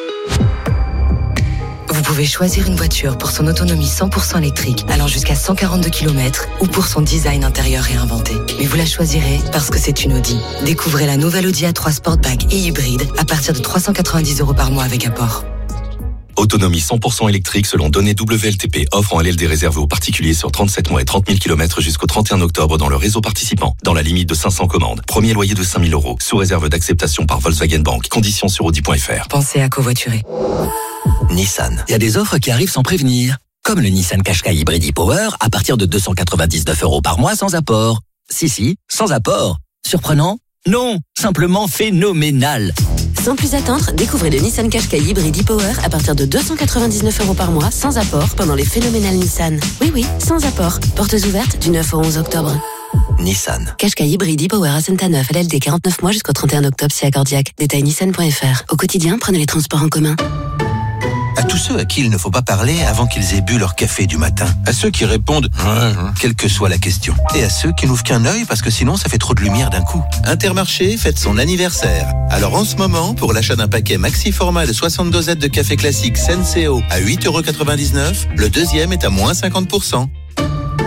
Vous pouvez choisir une voiture pour son autonomie cent pour cent électrique allant jusqu'à cent quarante-deux kilomètres ou pour son design intérieur réinventé. Mais vous la choisirez parce que c'est une Audi. Découvrez la nouvelle Audi A trois Sportback et hybride à partir de trois cent quatre-vingt-dix euros par mois avec apport. Autonomie cent pour cent électrique selon données W L T P. Offre en L L D réservée aux particuliers sur trente-sept mois et trente mille kilomètres jusqu'au trente et un octobre dans le réseau participant. Dans la limite de cinq cents commandes. Premier loyer de cinq mille euros. Sous réserve d'acceptation par Volkswagen Bank. Conditions sur audi point f r. Pensez à covoiturer. Nissan. Il y a des offres qui arrivent sans prévenir. Comme le Nissan Qashqai Hybrid e-Power à partir de deux cent quatre-vingt-dix-neuf euros par mois sans apport. Si, si, sans apport. Surprenant? Non, simplement phénoménal. Sans plus attendre, découvrez le Nissan Qashqai Hybrid e-Power à partir de deux cent quatre-vingt-dix-neuf euros par mois sans apport pendant les phénoménales Nissan. Oui, oui, sans apport. Portes ouvertes du neuf au onze octobre. Nissan. Qashqai Hybrid e-Power à Saint-Neuf, L L D quarante-neuf mois jusqu'au trente et un octobre si accordiaque. Détail nissan point f r. Au quotidien, prenez les transports en commun. À tous ceux à qui il ne faut pas parler avant qu'ils aient bu leur café du matin. À ceux qui répondent « quelle que soit la question ». Et à ceux qui n'ouvrent qu'un œil parce que sinon ça fait trop de lumière d'un coup. Intermarché fête son anniversaire. Alors en ce moment, pour l'achat d'un paquet maxi format de soixante dosettes de café classique Senseo à huit euros quatre-vingt-dix-neuf, le deuxième est à moins cinquante pour cent.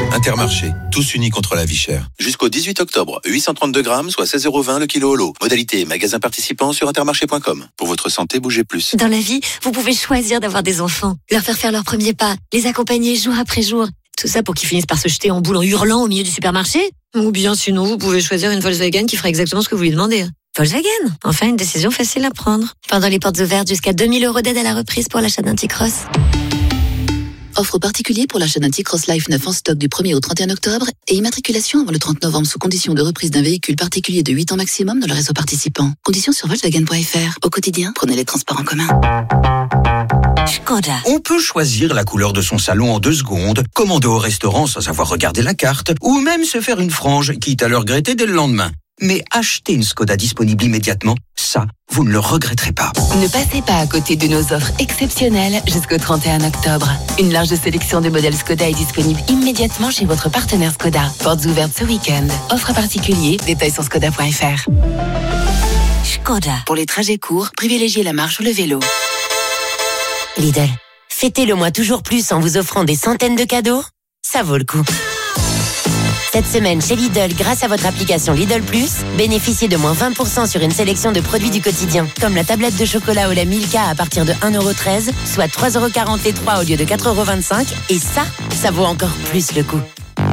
Intermarché, tous unis contre la vie chère. Jusqu'au dix-huit octobre, huit cent trente-deux grammes, soit seize euros vingt le kilo au lot. Modalité magasin participant sur intermarché point com. Pour votre santé, bougez plus. Dans la vie, vous pouvez choisir d'avoir des enfants, leur faire faire leurs premiers pas, les accompagner jour après jour. Tout ça pour qu'ils finissent par se jeter en boule en hurlant au milieu du supermarché. Ou bien sinon, vous pouvez choisir une Volkswagen qui fera exactement ce que vous lui demandez. Volkswagen, enfin une décision facile à prendre. Pendant les portes ouvertes, jusqu'à deux mille euros d'aide à la reprise pour l'achat d'un T-Cross. Offre particulier pour l'achat d'un T-Cross Life neuf en stock du premier au trente et un octobre et immatriculation avant le trente novembre sous condition de reprise d'un véhicule particulier de huit ans maximum dans le réseau participant. Conditions sur Volkswagen point F R. Au quotidien, prenez les transports en commun. Skoda. On peut choisir la couleur de son salon en deux secondes, commander au restaurant sans avoir regardé la carte, ou même se faire une frange, quitte à le regretter dès le lendemain. Mais acheter une Skoda disponible immédiatement, ça, vous ne le regretterez pas. Ne passez pas à côté de nos offres exceptionnelles jusqu'au trente et un octobre. Une large sélection de modèles Skoda est disponible immédiatement chez votre partenaire Skoda. Portes ouvertes ce week-end. Offre particulier, détails sur skoda point F R. Skoda. Pour les trajets courts, privilégiez la marche ou le vélo. Lidl, fêtez le mois toujours plus en vous offrant des centaines de cadeaux. Ça vaut le coup. Cette semaine, chez Lidl, grâce à votre application Lidl Plus, bénéficiez de moins vingt pour cent sur une sélection de produits du quotidien, comme la tablette de chocolat au lait Milka à partir de un euro treize, soit trois euros quarante les trois au lieu de quatre euros vingt-cinq. Et ça, ça vaut encore plus le coup.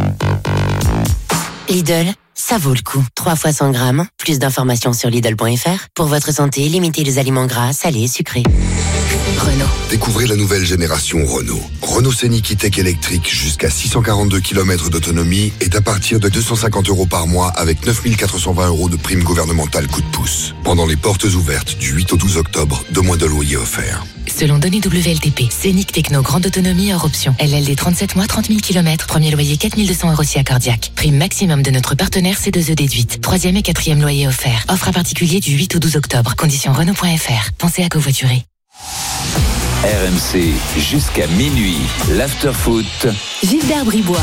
Lidl, ça vaut le coup. trois fois cent grammes, plus d'informations sur Lidl point F R. Pour votre santé, limitez les aliments gras, salés, sucrés. Renault. Découvrez la nouvelle génération Renault. Renault Scénic E-Tech électrique jusqu'à six cent quarante-deux kilomètres d'autonomie est à partir de deux cent cinquante euros par mois avec neuf mille quatre cent vingt euros de prime gouvernementale coup de pouce. Pendant les portes ouvertes du huit au douze octobre, deux mois de loyer offerts. Selon données W L T P, Scénic Techno grande autonomie hors option. L L D trente-sept mois, trente mille kilomètres. Premier loyer quatre mille deux cents euros si accordiaque. Prime maximum de notre partenaire C deux E déduite. Troisième et quatrième loyer offert. Offre à particulier du huit au douze octobre. Conditions Renault point F R. Pensez à covoiturer. R M C jusqu'à minuit. L'afterfoot. Gilbert Bribois.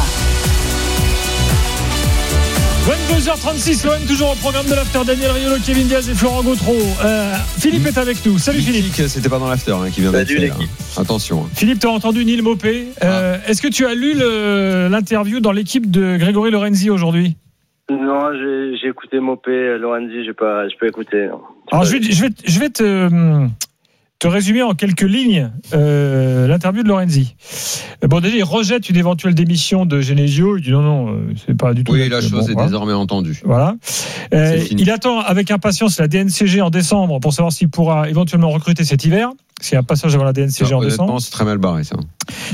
vingt-deux heures trente-six, l'O M toujours au programme de l'after. Daniel Riolo, Kevin Diaz et Florent Gautreau. Euh, Philippe est avec nous. Salut Philippe. C'était pas dans l'after hein, qui vient d'être fait. Attention. Philippe, tu as entendu Neil Maupay. Euh, ah. Est-ce que tu as lu le, l'interview dans l'équipe de Grégory Lorenzi aujourd'hui? Non, j'ai, j'ai écouté Maupay, Lorenzi, j'ai pas, j'ai pas écouté. Non. Alors je vais, je vais, je vais te, te résumer en quelques lignes euh, l'interview de Lorenzi. Bon, déjà, il rejette une éventuelle démission de Genesio. Il dit non, non, c'est pas du tout. Oui, la chose bon, est voilà. désormais entendue. Voilà. Euh, il attend avec impatience la D N C G en décembre pour savoir s'il pourra éventuellement recruter cet hiver. S'il y a un passage avant la D N C G alors, en décembre. C'est très mal barré, ça.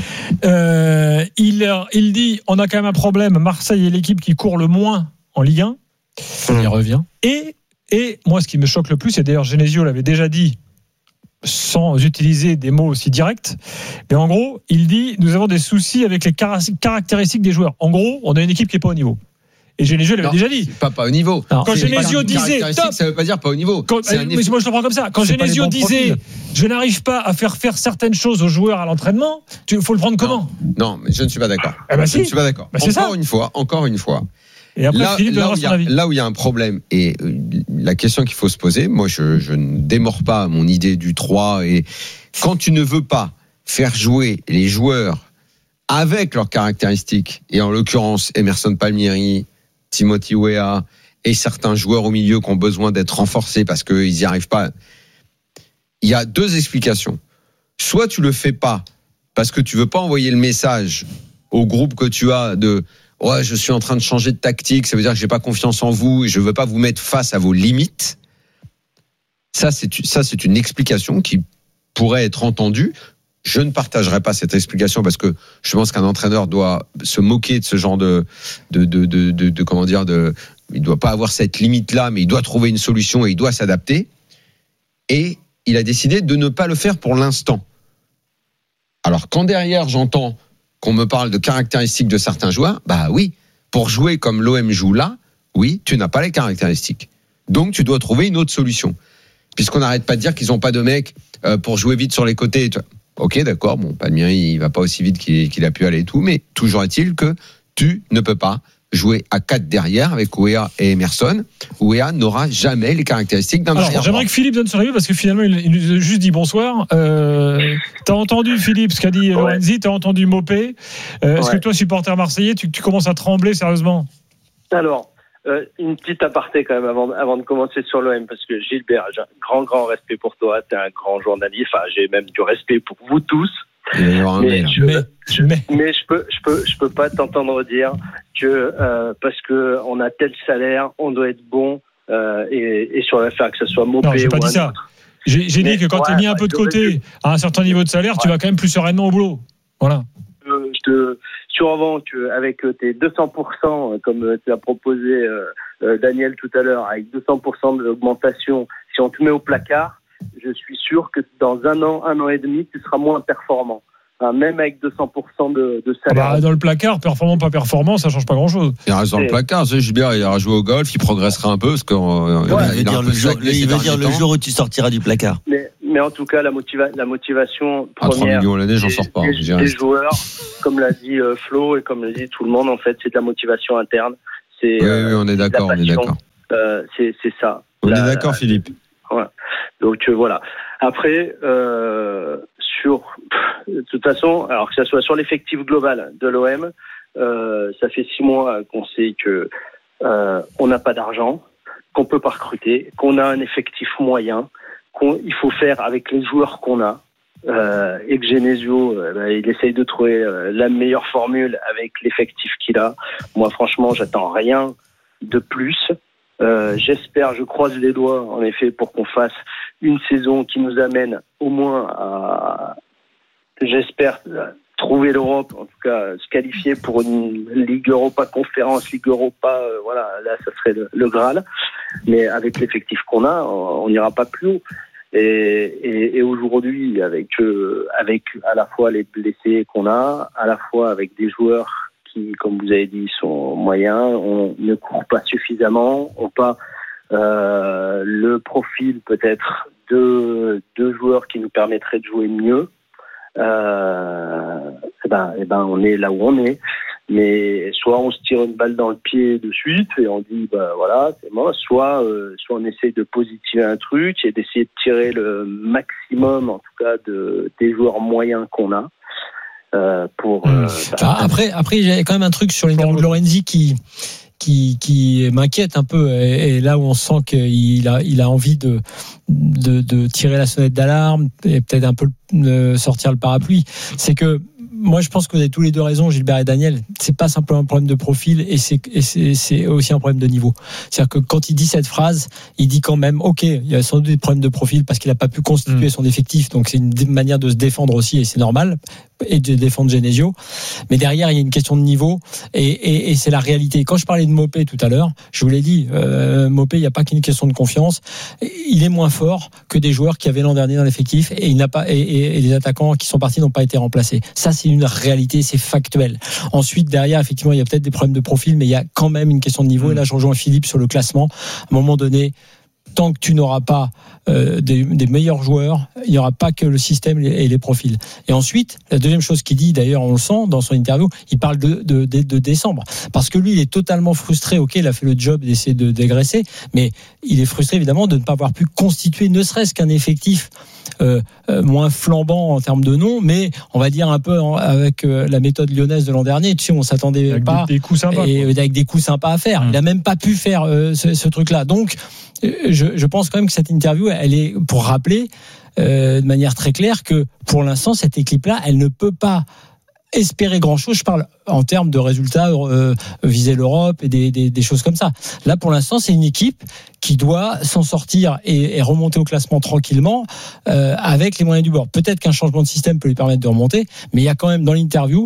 Euh, il, il dit on a quand même un problème. Marseille est l'équipe qui court le moins en Ligue un. On y revient. Et, et moi, ce qui me choque le plus, et d'ailleurs Genesio l'avait déjà dit sans utiliser des mots aussi directs, mais en gros, il dit nous avons des soucis avec les caractéristiques des joueurs. En gros, on a une équipe qui n'est pas au niveau. Et Genesio l'avait non, déjà dit. Pas, pas au niveau. Non, quand Genesio disait top, ça veut pas dire pas au niveau. Quand, mais effet... Moi je le prends comme ça. Quand Genesio disait je n'arrive pas à faire faire certaines choses aux joueurs à l'entraînement, il faut le prendre comment? Non, non, mais je ne suis pas d'accord. Eh ben je si. ne suis pas d'accord. Ben c'est encore ça. une fois, encore une fois. Et après, là, Philippe là, où son avis. là où il y a un problème, et la question qu'il faut se poser, moi je, je ne démords pas mon idée du trois, et quand tu ne veux pas faire jouer les joueurs avec leurs caractéristiques, et en l'occurrence Emerson Palmieri, Timothy Weah, et certains joueurs au milieu qui ont besoin d'être renforcés parce qu'ils n'y arrivent pas, il y a deux explications. Soit tu le fais pas parce que tu veux pas envoyer le message au groupe que tu as de ouais, je suis en train de changer de tactique, ça veut dire que j'ai pas confiance en vous et je veux pas vous mettre face à vos limites. Ça, c'est, ça, c'est une explication qui pourrait être entendue. Je ne partagerai pas cette explication parce que je pense qu'un entraîneur doit se moquer de ce genre de, de, de, de, de, de comment dire, de, il doit pas avoir cette limite-là, mais il doit trouver une solution et il doit s'adapter. Et il a décidé de ne pas le faire pour l'instant. Alors, quand derrière, j'entends qu'on me parle de caractéristiques de certains joueurs, bah oui, pour jouer comme l'O M joue là, oui, tu n'as pas les caractéristiques. Donc, tu dois trouver une autre solution. Puisqu'on n'arrête pas de dire qu'ils n'ont pas de mecs euh, pour jouer vite sur les côtés. Ok, d'accord, bon, Palmieri, il va pas aussi vite qu'il, qu'il a pu aller et tout, mais toujours est-il que tu ne peux pas jouer à quatre derrière avec Ouéa et Emerson. Ouéa n'aura jamais les caractéristiques d'un Alors, j'aimerais que Philippe donne son avis parce que finalement, il, il nous a juste dit bonsoir. Euh, t'as entendu Philippe, ce qu'a dit ouais. Lorenzi, t'as entendu Mopé. Euh, est-ce ouais. que toi, supporter marseillais, tu, tu commences à trembler sérieusement? Alors, euh, une petite aparté quand même avant, avant de commencer sur l'O M, parce que Gilbert, j'ai un grand, grand respect pour toi. T'es un grand journaliste. Enfin, j'ai même du respect pour vous tous. Mais je, mais, je, mais... mais je peux, je peux, je peux pas t'entendre dire que euh, parce que on a tel salaire, on doit être bon euh, et, et sur l'affaire que ce soit Mopé. Non, j'ai pas ou dit ça. Autre. J'ai, j'ai dit que quand ouais, t'es mis un peu de côté à un certain niveau de salaire, ouais. tu vas quand même plus sereinement au boulot. Voilà. Euh, je te survends qu'avec tes deux cents pour cent, comme tu as proposé euh, euh, Daniel tout à l'heure, avec deux cents pour cent de l'augmentation, si on te met au placard, je suis sûr que dans un an, un an et demi, tu seras moins performant. Hein, même avec deux cents pour cent de, de salaire. Ah bah, dans le placard, performant, pas performant, ça change pas grand-chose. Il reste dans le placard. Tu sais, Gilbert, il ira jouer au golf, il progressera un peu. Parce qu'on, ouais, il, il veut dire, le jour, il veut dire le jour où tu sortiras du placard. Mais, mais en tout cas, la, motiva- la motivation à première. trois millions l'année, j'en sors pas. Des, des joueurs, comme l'a dit euh, Flo et comme l'a dit tout le monde, en fait, c'est de la motivation interne. C'est, oui, euh, oui, on est d'accord, on est d'accord. Euh, c'est, c'est ça. On la, est d'accord, Philippe. Ouais. Donc euh, voilà. Après, euh, sur de toute façon, alors que ça soit sur l'effectif global de l'O M, euh, ça fait six mois qu'on sait que euh, on n'a pas d'argent, qu'on peut pas recruter, qu'on a un effectif moyen, qu'il faut faire avec les joueurs qu'on a. Euh, et que Genesio, euh, bah, il essaye de trouver euh, la meilleure formule avec l'effectif qu'il a. Moi, franchement, j'attends rien de plus. Euh, j'espère, je croise les doigts, en effet, pour qu'on fasse une saison qui nous amène au moins à, j'espère, trouver l'Europe, en tout cas se qualifier pour une Ligue Europa Conférence, Ligue Europa, euh, voilà, là, ça serait le, le Graal. Mais avec l'effectif qu'on a, on n'ira pas plus haut. Et, et, et aujourd'hui, avec euh, avec à la fois les blessés qu'on a, à la fois avec des joueurs qui, comme vous avez dit, sont moyens, on ne court pas suffisamment, on pas euh, le profil peut-être de deux joueurs qui nous permettraient de jouer mieux. Euh, et ben, et ben, on est là où on est. Mais soit on se tire une balle dans le pied de suite et on dit bah voilà c'est moi, soit euh, soit on essaye de positiver un truc et d'essayer de tirer le maximum en tout cas de des joueurs moyens qu'on a. Euh, pour euh, bah, après après il y a quand même un truc sur l'interview de Lorenzi qui qui qui m'inquiète un peu et, et là où on sent qu'il a il a envie de de, de tirer la sonnette d'alarme et peut-être un peu de sortir le parapluie, c'est que moi, je pense que vous avez tous les deux raison, Gilbert et Daniel. C'est pas simplement un problème de profil et c'est, et c'est, c'est aussi un problème de niveau. C'est-à-dire que quand il dit cette phrase, il dit quand même, ok, il y a sans doute des problèmes de profil parce qu'il a pas pu constituer mmh. son effectif, donc c'est une manière de se défendre aussi et c'est normal, et de défendre Genesio. Mais derrière, il y a une question de niveau et, et, et c'est la réalité. Quand je parlais de Mopé tout à l'heure, je vous l'ai dit, euh, Mopé, il n'y a pas qu'une question de confiance. Il est moins fort que des joueurs qui avaient l'an dernier dans l'effectif et il n'a pas et, et, et les attaquants qui sont partis n'ont pas été remplacés. Ça, c'est une réalité, c'est factuel. Ensuite, derrière, effectivement, il y a peut-être des problèmes de profil, mais il y a quand même une question de niveau. Et là, je rejoins Philippe sur le classement. À un moment donné, tant que tu n'auras pas euh, des, des meilleurs joueurs, il n'y aura pas que le système et les profils. Et ensuite, la deuxième chose qu'il dit, d'ailleurs, on le sent dans son interview, il parle de, de, de, de décembre. Parce que lui, il est totalement frustré. Ok, il a fait le job d'essayer de dégraisser, mais il est frustré, évidemment, de ne pas avoir pu constituer ne serait-ce qu'un effectif Euh, euh, moins flambant en termes de nom, mais on va dire un peu en, avec euh, la méthode lyonnaise de l'an dernier, tu sais, on s'attendait avec pas des, des coups sympas, et, quoi. avec des coups sympas à faire. Mmh. Il a même pas pu faire euh, ce, ce truc-là. Donc, euh, je, je pense quand même que cette interview, elle est pour rappeler euh, de manière très claire que pour l'instant, cette équipe-là, elle ne peut pas espérer grand-chose. Je parle en termes de résultats, euh, viser l'Europe et des, des, des choses comme ça. Là, pour l'instant, c'est une équipe qui doit s'en sortir et, et remonter au classement tranquillement euh, avec les moyens du bord. Peut-être qu'un changement de système peut lui permettre de remonter, mais il y a quand même dans l'interview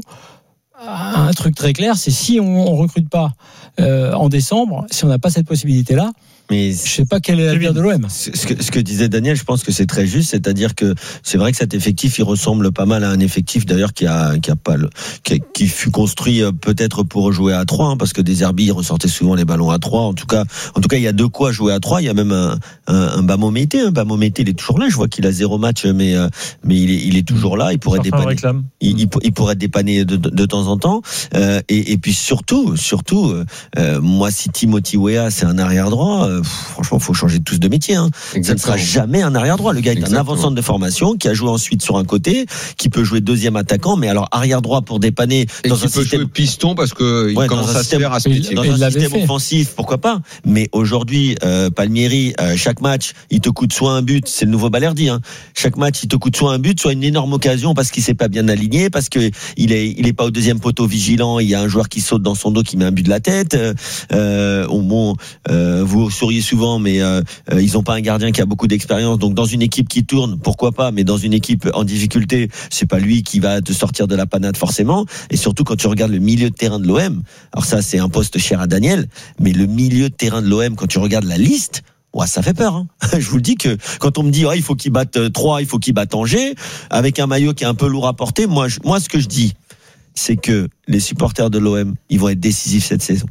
un truc très clair, c'est si on ne recrute pas euh, en décembre, si on n'a pas cette possibilité-là, Mais je sais pas quel est l'avenir de l'O M. Ce que, ce que disait Daniel, je pense que c'est très juste, c'est-à-dire que c'est vrai que cet effectif, il ressemble pas mal à un effectif d'ailleurs qui a, qui a pas le, qui, qui fut construit peut-être pour jouer à trois, hein, parce que des Herbis ressortaient souvent les ballons à trois. En tout cas, en tout cas, il y a de quoi jouer à trois. Il y a même un, un, un Bamo Mété, un Bamo Mété, il est toujours là. Je vois qu'il a zéro match, mais, mais il est, il est toujours là. Il pourrait dépanner. Il, il, il pourrait dépanner de, de, de temps en temps. Euh, et, et puis surtout, surtout, euh, moi, si Timothy Weah, c'est un arrière droit. Euh, Franchement, faut changer tous de métier. Hein. Ça ne sera jamais un arrière droit. Le gars est Exactement. un avant-centre de formation qui a joué ensuite sur un côté, qui peut jouer deuxième attaquant, mais alors arrière droit pour dépanner et dans qui un peut système jouer piston parce que il ouais, commence à système, se faire à ce dans un système fait. offensif, pourquoi pas. Mais aujourd'hui, euh, Palmieri, euh, chaque match, il te coûte soit un but, c'est le nouveau Balerdi. Hein. Chaque match, il te coûte soit un but, soit une énorme occasion parce qu'il s'est pas bien aligné, parce que il est, il est pas au deuxième poteau vigilant. Il y a un joueur qui saute dans son dos, qui met un but de la tête. Euh, bon, euh, vous souriez souvent, mais euh, Euh, ils n'ont pas un gardien qui a beaucoup d'expérience, donc dans une équipe qui tourne, pourquoi pas, mais dans une équipe en difficulté, c'est pas lui qui va te sortir de la panade forcément. Et surtout quand tu regardes le milieu de terrain de l'O M, alors ça c'est un poste cher à Daniel, mais le milieu de terrain de l'O M, quand tu regardes la liste, ouais, ça fait peur. Hein. Je vous le dis que quand on me dit oh, il faut qu'il batte trois, il faut qu'il batte Angers, avec un maillot qui est un peu lourd à porter, moi, je, moi ce que je dis, c'est que les supporters de l'O M, ils vont être décisifs cette saison.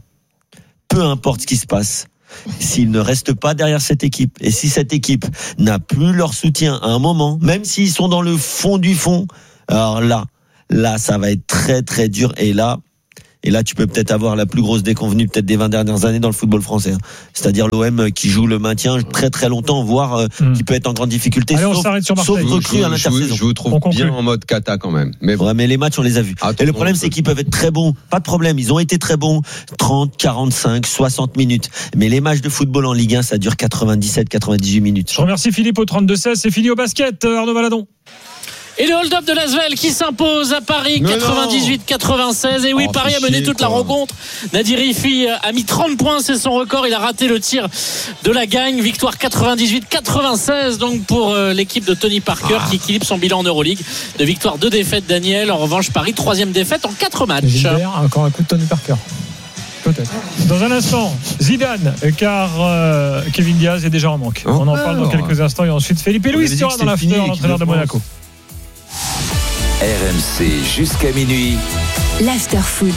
Peu importe ce qui se passe. S'ils ne restent pas derrière cette équipe et si cette équipe n'a plus leur soutien à un moment, même s'ils sont dans le fond du fond, alors là, là, ça va être très très dur et là, et là, tu peux peut-être avoir la plus grosse déconvenue peut-être des vingt dernières années dans le football français. C'est-à-dire l'O M qui joue le maintien très très longtemps, voire euh, mmh. qui peut être en grande difficulté. Allez, sauf, sauf recrue à l'intersaison. Je vous trouve bien en mode kata quand même. Mais, ouais, mais les matchs, on les a vus. Ah, et le problème, c'est qu'ils peuvent être très bons. Pas de problème. Ils ont été très bons. trente, quarante-cinq, soixante minutes. Mais les matchs de football en Ligue un, ça dure quatre-vingt-dix-sept, quatre-vingt-dix-huit minutes. Je remercie Philippe au trente-deux seize. C'est fini au basket, Arnaud Valadon. Et le hold-up de l'Asvel qui s'impose à Paris quatre-vingt-dix-huit quatre-vingt-seize. Et oui, oh, Paris a mené toute quoi. la rencontre. Nadir Rifi a mis trente points, c'est son record. Il a raté le tir de la gagne. Victoire quatre-vingt-dix-huit quatre-vingt-seize donc pour l'équipe de Tony Parker ah. qui équilibre son bilan en Euroleague. De victoire, deux défaites, Daniel. En revanche, Paris, troisième défaite en quatre matchs. Gilbert, encore un coup de Tony Parker. Peut-être. Dans un instant, Zidane, car euh, Kevin Diaz est déjà en manque. Oh, On en parle dans quelques instants. Et ensuite, Felipe Luis sera dans l'after, l'entraîneur de Monaco. R M C jusqu'à minuit. L'After Foot.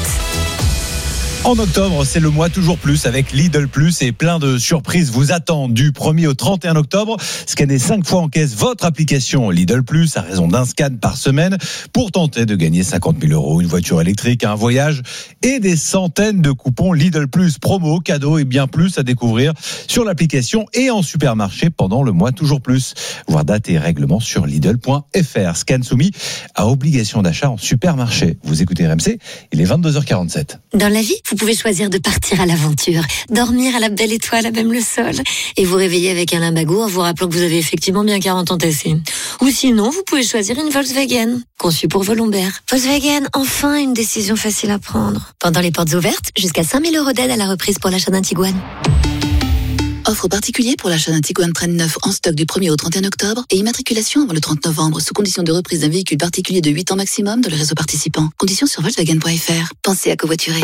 En octobre, c'est le mois toujours plus avec Lidl Plus et plein de surprises vous attendent du premier au trente et un octobre. Scannez cinq fois en caisse votre application Lidl Plus à raison d'un scan par semaine pour tenter de gagner cinquante mille euros, une voiture électrique, un voyage et des centaines de coupons Lidl Plus, promos, cadeaux et bien plus à découvrir sur l'application et en supermarché pendant le mois toujours plus. Voir date et règlement sur Lidl point F R. Scan soumis à obligation d'achat en supermarché. Vous écoutez R M C, il est vingt-deux heures quarante-sept. Dans la vie, vous pouvez choisir de partir à l'aventure, dormir à la belle étoile à même le sol et vous réveiller avec un limbago en vous rappelant que vous avez effectivement bien quarante ans tassés. Ou sinon, vous pouvez choisir une Volkswagen, conçue pour vos lombaires. Volkswagen, enfin une décision facile à prendre. Pendant les portes ouvertes, jusqu'à cinq mille euros d'aide à la reprise pour l'achat d'un Tiguan. Offre particulier pour l'achat d'un Tiguan Train neuf en stock du premier au trente et un octobre et immatriculation avant le trente novembre sous condition de reprise d'un véhicule particulier de huit ans maximum dans le réseau participant. Conditions sur Volkswagen point F R. Pensez à covoiturer.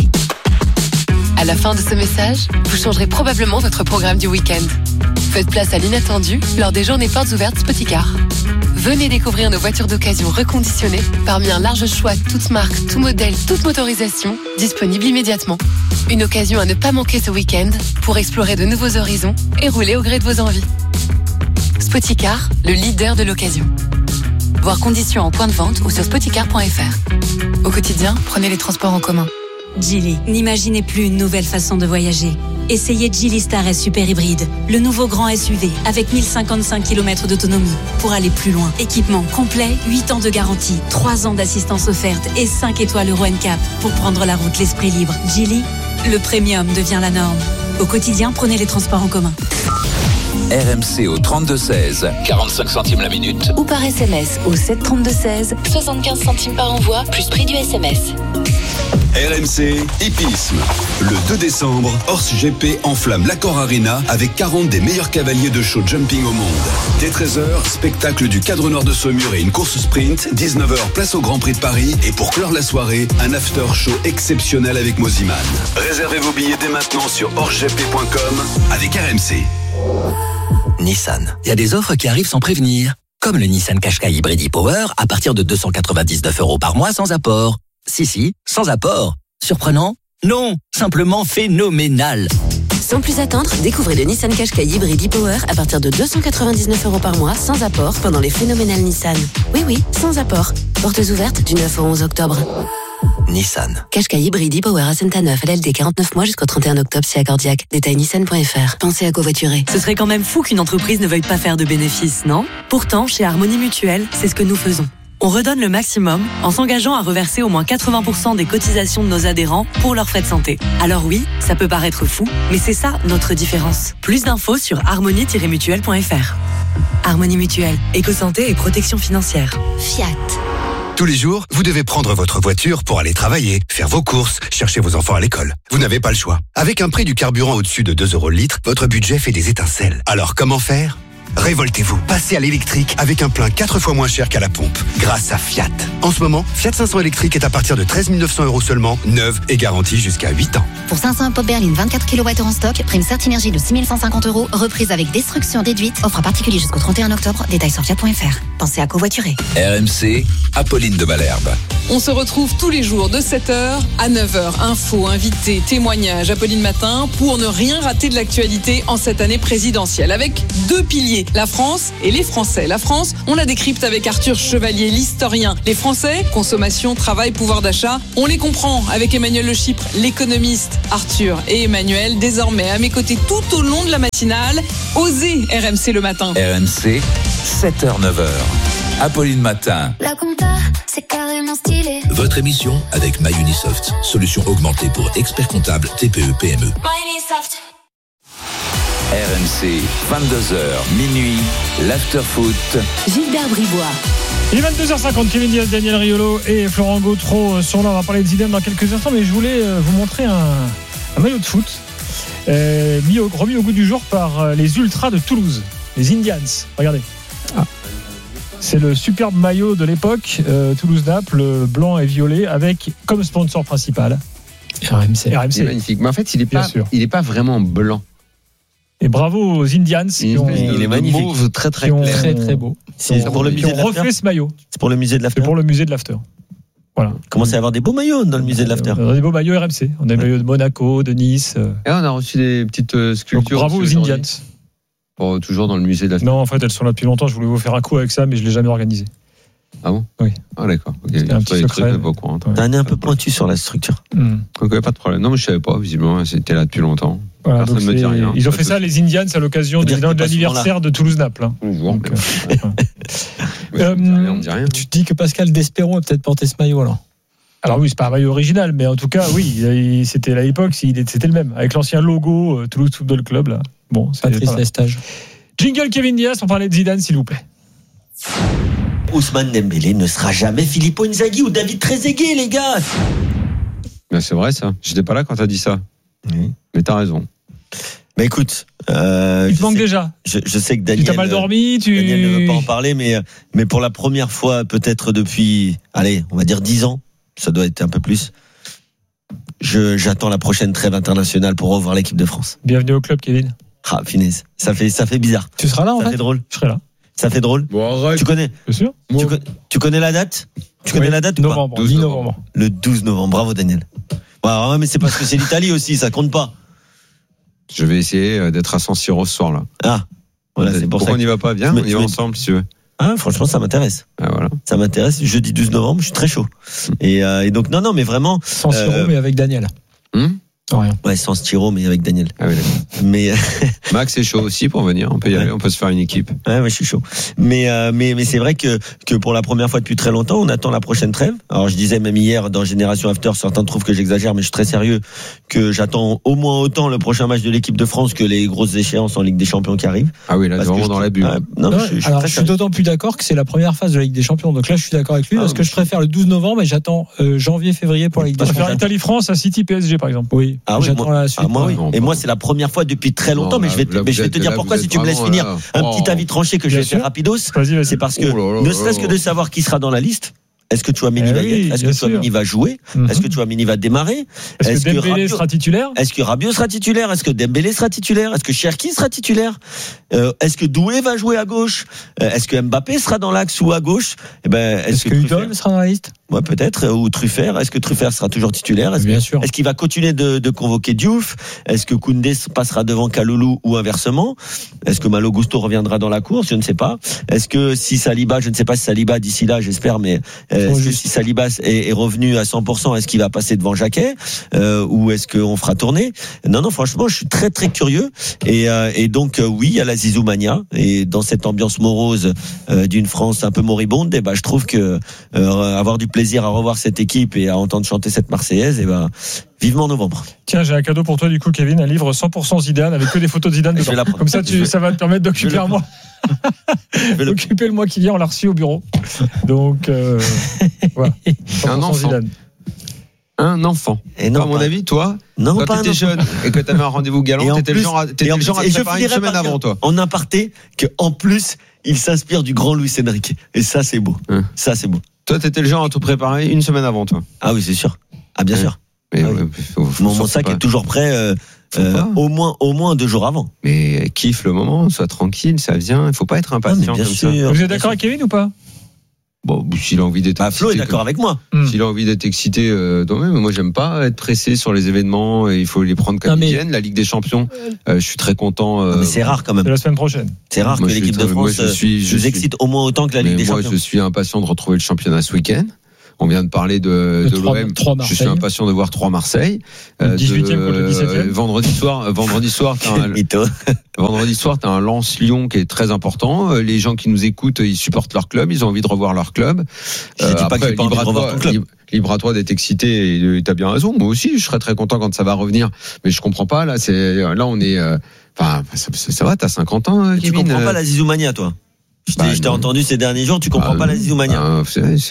À la fin de ce message, vous changerez probablement votre programme du week-end. Faites place à l'inattendu lors des journées portes ouvertes Spoticar. Venez découvrir nos voitures d'occasion reconditionnées parmi un large choix, toutes marques, tout modèle, toute motorisation, disponible immédiatement. Une occasion à ne pas manquer ce week-end pour explorer de nouveaux horizons et rouler au gré de vos envies. Spoticar, le leader de l'occasion. Voir conditions en point de vente ou sur spoticar point F R. Au quotidien, prenez les transports en commun. Geely, n'imaginez plus une nouvelle façon de voyager. Essayez Geely Star S Super Hybride, le nouveau grand S U V avec mille cinquante-cinq kilomètres d'autonomie pour aller plus loin. Équipement complet, huit ans de garantie, trois ans d'assistance offerte et cinq étoiles Euro N C A P pour prendre la route l'esprit libre. Geely, le premium devient la norme. Au quotidien, prenez les transports en commun. R M C au trente-deux seize, quarante-cinq centimes la minute. Ou par S M S au sept trente-deux seize, soixante-quinze centimes par envoi, plus prix du S M S. R M C Hippisme. Le deux décembre, Horse G P enflamme l'Accor Arena avec quarante des meilleurs cavaliers de show jumping au monde. Dès treize heures, spectacle du cadre nord de Saumur et une course sprint. dix-neuf heures, place au Grand Prix de Paris. Et pour clore la soirée, un after show exceptionnel avec Moziman. Réservez vos billets dès maintenant sur horse g p point com avec R M C. Nissan. Il y a des offres qui arrivent sans prévenir. Comme le Nissan Qashqai Hybrid e-Power à partir de deux cent quatre-vingt-dix-neuf euros par mois sans apport. Si, si, sans apport. Surprenant? Non, simplement phénoménal. Sans plus attendre, découvrez le Nissan Qashqai Hybrid e-Power à partir de deux cent quatre-vingt-dix-neuf euros par mois sans apport pendant les phénoménales Nissan. Oui, oui, sans apport. Portes ouvertes du neuf au onze octobre. Nissan. Qashqai Hybrid e-Power à Saint-Neuf, L L D quarante-neuf mois jusqu'au trente et un octobre chez Accordiac. Détail nissan point f r. Pensez à covoiturer. Ce serait quand même fou qu'une entreprise ne veuille pas faire de bénéfices, non? Pourtant, chez Harmonie Mutuelle, c'est ce que nous faisons. On redonne le maximum en s'engageant à reverser au moins quatre-vingts pour cent des cotisations de nos adhérents pour leurs frais de santé. Alors oui, ça peut paraître fou, mais c'est ça notre différence. Plus d'infos sur harmonie tiret mutuelle point f r. Harmonie Mutuelle, éco-santé et protection financière. Fiat. Tous les jours, vous devez prendre votre voiture pour aller travailler, faire vos courses, chercher vos enfants à l'école. Vous n'avez pas le choix. Avec un prix du carburant au-dessus de deux euros le litre, votre budget fait des étincelles. Alors comment faire ? Révoltez-vous, passez à l'électrique avec un plein quatre fois moins cher qu'à la pompe, grâce à Fiat. En ce moment, Fiat cinq cents électrique est à partir de treize mille neuf cents euros seulement, neuve et garantie jusqu'à huit ans. Pour cinq cents pop berline vingt-quatre kilowattheures en stock, prime Certinergie de six mille cent cinquante euros, reprise avec destruction déduite, offre à particulier jusqu'au trente et un octobre, détail sur fiat point f r. Pensez à covoiturer. R M C, Apolline de Malherbe. On se retrouve tous les jours de sept heures à neuf heures. Infos, invités, témoignages, Apolline Matin, pour ne rien rater de l'actualité en cette année présidentielle. Avec deux piliers, la France et les Français. La France, on la décrypte avec Arthur Chevalier, l'historien. Les Français, consommation, travail, pouvoir d'achat, on les comprend avec Emmanuel Le Chypre, l'économiste. Arthur et Emmanuel, désormais à mes côtés tout au long de la matinale. Osez R M C le matin. R M C, sept heures neuf heures. Apolline Matin. La compta, c'est carrément stylé. Votre émission avec MyUnisoft, solution augmentée pour experts comptables T P E P M E. MyUnisoft. R M C, vingt-deux heures, minuit, l'after-foot. Gilbert Bribois. Il est vingt-deux heures cinquante, Kevin Diaz, Daniel Riolo et Florent Gautreau sont là. On va parler de Zidane dans quelques instants, mais je voulais vous montrer un, un maillot de foot euh, mis au, remis au goût du jour par les Ultras de Toulouse, les Indians. Regardez. Ah. C'est le superbe maillot de l'époque, euh, Toulouse-Naples, blanc et violet, avec comme sponsor principal R M C. R M C. C'est magnifique. Mais en fait, il n'est pas, sûr. il est pas vraiment blanc. Et bravo aux Indians qui ont, il est magnifique, mauve très très qui ont, clair. Très très beau. C'est pour le qui musée ont de l'after. refait ce maillot. C'est pour le musée de l'after. C'est pour le musée de l'after. Voilà. Commence à y avoir des beaux maillots dans le musée de l'after. On a des beaux maillots R M C. On a des maillots de Monaco, de Nice. Et on a reçu des petites euh, sculptures. Donc, bravo aux aujourd'hui. Indians. Bon, toujours dans le musée de l'after. Non, en fait, elles sont là depuis longtemps. Je voulais vous faire un coup avec ça, mais je l'ai jamais organisé. Ah bon? Oui. Ah d'accord. Okay. C'était un petit secret. T'as un nez un peu pointu sur la structure. Hmm. Ok, pas de problème. Non, mais je savais pas. Visiblement, c'était là depuis longtemps. Voilà, Personne ne me dit rien. Ils ont fait ça, les Indians, à l'occasion de l'anniversaire de Toulouse-Naples. Hein. Donc, euh, on dit rien. Tu te dis que Pascal Desperon a peut-être porté ce maillot alors. Alors oui, c'est pas un maillot original, mais en tout cas, oui, c'était à l'époque, c'était le même, avec l'ancien logo euh, Toulouse Football Club. Là. Bon, c'est Patrice Lestage. Jingle Kevin Diaz, on parlait de Zidane, s'il vous plaît. Ousmane Dembélé ne sera jamais Filippo Inzaghi ou David Trezeguet, les gars. Ben, c'est vrai ça. J'étais pas là quand t'as dit ça. Oui. Mais t'as raison. Bah écoute, euh, il te manque sais, déjà. Je, je sais que Daniel. Tu t'as mal dormi, tu. Daniel ne veut pas en parler, mais mais pour la première fois, peut-être depuis, allez, on va dire dix ans, ça doit être un peu plus. Je j'attends la prochaine trêve internationale pour revoir l'équipe de France. Bienvenue au club, Kevin. Ah, finesse. Ça fait ça fait bizarre. Tu seras là en ça fait. Ça fait drôle. Je serai là. Ça fait drôle. Bon, arrête. Tu connais. Bien sûr. Tu, co- tu connais la date. Tu connais oui. la date ou novembre, pas dix novembre. Le douze novembre. Bravo Daniel. Ouais, mais c'est parce que c'est l'Italie aussi, ça compte pas. Je vais essayer d'être à San Siro ce soir là. Ah, voilà, c'est pour Pourquoi ça. on n'y va pas? Viens, on y va ensemble si tu veux. Ah, franchement, ça m'intéresse. Ah, voilà. Ça m'intéresse. Jeudi douze novembre, je suis très chaud. Et, euh, et donc, non, non, mais vraiment. San Siro, euh, mais avec Daniel. Hum Rien. Ouais, sans Stiro, mais avec Daniel. Ah oui, mais Max est chaud aussi pour venir. On peut y ouais. aller, on peut se faire une équipe. Ouais, ouais, je suis chaud. Mais euh, mais mais c'est vrai que que pour la première fois depuis très longtemps, on attend la prochaine trêve. Alors je disais même hier dans Génération After, certains trouvent que j'exagère, mais je suis très sérieux, que j'attends au moins autant le prochain match de l'équipe de France que les grosses échéances en Ligue des Champions qui arrivent. Ah oui, là parce vraiment je, dans la bulle. Ah, non, non, je, je, alors je je suis d'autant plus d'accord que c'est la première phase de la Ligue des Champions. Donc là, je suis d'accord avec lui ah, parce que je préfère le douze novembre et j'attends euh, janvier-février pour la Ligue des Champions. Faire Italie-France à City P S G par exemple. Oui. Ah oui, j'attends moi, la suite. Ah, moi, oui. Non, et moi, c'est la première fois depuis très longtemps, non, mais là, je vais te, là, mais je vais te dire là, pourquoi si tu me laisses vraiment, finir là, un oh, petit avis tranché que je vais faire rapidos. Vas-y, vas-y. C'est parce que oh là là ne serait-ce que de savoir qui sera dans la liste. Est-ce que Tchouaméni eh va oui, y être? Est-ce que Tchouaméni va jouer? Mm-hmm. Est-ce que Tchouaméni va démarrer? Est-ce, Est-ce que Dembélé Rabiot... sera titulaire? Est-ce que Rabiot sera titulaire? Est-ce que Dembélé sera titulaire? Est-ce que Cherki sera titulaire? euh, Est-ce que Doué va jouer à gauche? euh, Est-ce que Mbappé sera dans l'axe ou à gauche? Eh ben, est-ce, est-ce que, que Hudon sera dans la liste? Ouais, peut-être. Ou Truffert. Est-ce que Truffert sera toujours titulaire? Est-ce, Bien que, sûr. Est-ce qu'il va continuer de, de convoquer Diouf? Est-ce que Koundé passera devant Kaloulou ou inversement? Est-ce que Malo Gusto reviendra dans la course? Je ne sais pas. Est-ce que si Saliba, je ne sais pas si Saliba d'ici là, j'espère, mais euh, est-ce que si Saliba est, est revenu à cent pour cent, est-ce qu'il va passer devant Jacquet euh, ou est-ce qu'on fera tourner? Non, non, franchement, je suis très très curieux et, euh, et donc euh, oui, il y a la Zizoumania et dans cette ambiance morose euh, d'une France un peu moribonde, et ben je trouve que euh, avoir du plaisir à revoir cette équipe et à entendre chanter cette Marseillaise, et ben vivement novembre. Tiens, j'ai un cadeau pour toi du coup, Kevin, un livre cent pour cent Zidane avec que des photos de Zidane dedans. Comme ça, tu, ça va te permettre d'occuper un mois. Occuper le mois qui vient, on l'a reçu au bureau. Donc, euh, voilà. Un enfant. Zidane. Un enfant. Et non, à mon pas... avis, toi, non, quand pas t'étais jeune et que t'avais un rendez-vous galant, t'étais le genre à, t'étais le genre à te préparer une semaine avant, toi. En aparté, que en plus, il s'inspire du grand Luis Enrique. Et ça, c'est beau. Hein. Ça, c'est beau. Toi, t'étais le genre à te préparer une semaine avant, toi. Ah oui, c'est sûr. Ah bien ouais. sûr. Mais ah, ouais, oui. faut, faut mon, mon sac pas. Est toujours prêt. Euh, euh, au moins, au moins deux jours avant. Mais kiffe le moment, sois tranquille, ça vient. Il faut pas être impatient bien comme sûr, ça. Vous êtes d'accord avec Kevin ou pas? Bon, s'il a envie d'être bah, excité, Flo est d'accord comme... avec moi. S'il a envie d'être excité, euh, mais moi j'aime pas être pressé sur les événements. Et il faut les prendre comme non, ils viennent. La Ligue des Champions, euh, je suis très content. Euh... Mais c'est rare quand même. C'est la semaine prochaine. C'est rare moi, que l'équipe de France moi, je suis, je nous excite au moins autant que la Ligue des moi, Champions. Moi, je suis impatient de retrouver le championnat ce week-end. On vient de parler de, de trois, l'O M. trois je suis impatient de voir trois Marseille. Euh, dix-huitième contre le dix-septième. Vendredi soir, vendredi soir, t'as un, vendredi soir, t'as un Lens-Lyon qui est très important. Les gens qui nous écoutent, ils supportent leur club, ils ont envie de revoir leur club. Je euh, dis pas après, que libre, à toi, libre, libre à toi d'être excité et t'as bien raison. Moi aussi, je serais très content quand ça va revenir. Mais je comprends pas, là, c'est, là, on est, enfin, ça, ça va, t'as cinquante ans, Kevin. Tu comprends pas la Zizoumania, toi? Je t'ai, bah, je t'ai entendu ces derniers jours, tu comprends bah, pas la Zizoumania. Bah,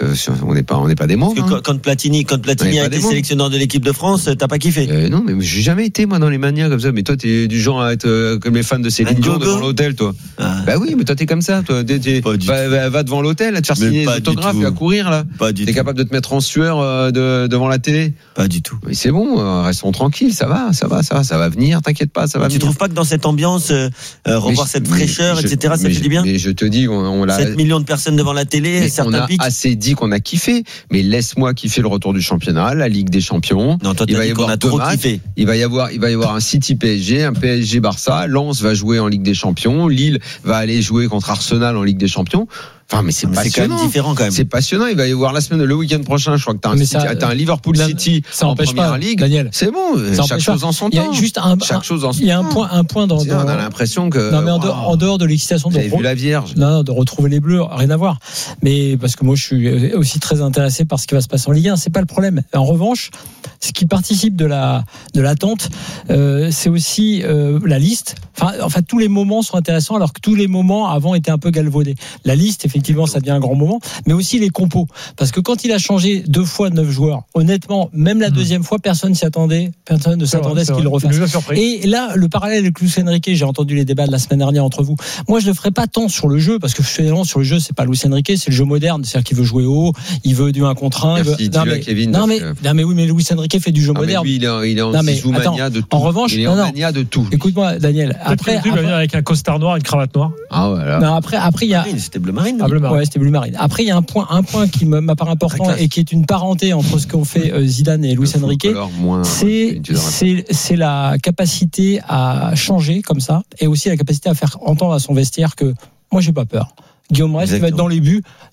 on n'est pas, on n'est pas des mots. Parce que hein. quand Platini, quand Platini a été sélectionneur de l'équipe de France, t'as pas kiffé. Euh, non, mais j'ai jamais été moi dans les manias comme ça. Mais toi, t'es du genre à être euh, comme les fans de Céline Dion devant l'hôtel, toi. Ah. Bah oui, mais toi t'es comme ça, toi. T'es, t'es, va, va, va devant l'hôtel, à te faire signer des autographes, et à courir là. Pas du t'es tout. capable de te mettre en sueur euh, de, devant la télé. Pas du tout. Mais c'est bon, euh, restons tranquilles, ça va, ça va, ça va, ça va venir. T'inquiète pas, ça va. Tu venir. trouves pas que dans cette ambiance, euh, revoir cette fraîcheur, et cetera, ça fait du bien? Mais je te dis, on l'a. millions de personnes devant la télé, mais certains on a pics. assez dit qu'on a kiffé, mais laisse-moi kiffer le retour du championnat, la Ligue des Champions. Non, toi, il va y avoir a deux trop matchs. Kiffé. Il va y avoir, il va y avoir un City P S G, un P S G Barça. Lens va jouer en Ligue des Champions. Lille va aller jouer contre Arsenal en Ligue des Champions. Enfin, mais c'est mais passionnant. C'est quand même différent, quand même. C'est passionnant. Il va y avoir la semaine, le week-end prochain, je crois que t'as un, City, ça, t'as un Liverpool la, City ça en première pas, ligue. Daniel. C'est bon. Ça chaque chose en son temps. Il y a juste un, chaque chose en son temps. Il y a un point, un point dans, dans. On a l'impression que. Non, mais en, wow. dehors, en dehors de l'excitation de. Vous avez vu la Vierge. Non, non, de retrouver les Bleus, rien à voir. Mais parce que moi, je suis aussi très intéressé par ce qui va se passer en Ligue un. C'est pas le problème. En revanche, ce qui participe de la de l'attente, euh, c'est aussi euh, la liste. Enfin, enfin, tous les moments sont intéressants, alors que tous les moments avant étaient un peu galvaudés. La liste, effectivement, ça devient un grand moment, mais aussi les compos. Parce que quand il a changé deux fois neuf joueurs, honnêtement, même la deuxième fois, personne s'y attendait, personne ne s'attendait à ce qu'il le refasse. Et là, le parallèle avec Luis Enrique, j'ai entendu les débats de la semaine dernière entre vous. Moi, je le ferai pas tant sur le jeu, parce que finalement, sur le jeu, c'est pas Luis Enrique, c'est le jeu moderne, c'est-à-dire qu'il veut jouer haut, il veut du un contre un. Merci, veut... non, mais, Kevin, non, mais, non, mais oui, mais Luis Enrique fait du jeu ah, moderne. Mais lui, il est, il est en non, mais, mania de tout. En revanche, il est non, en non. mania de tout. Écoute-moi, Daniel. Après, après, il va venir avec un costard noir et une cravate noire. Ah voilà. Non, après, après, il y a. C'était bleu marine. Ah, bleu marine. Ouais, c'était bleu marine. Après, il y a un point, un point qui m'apparaît important et qui est une parenté entre ce qu'ont fait Zidane et Luis Enrique. C'est, c'est, c'est la capacité à changer comme ça et aussi la capacité à faire entendre à son vestiaire que moi, j'ai pas peur. Guillaume Rest, qui va être dans les buts.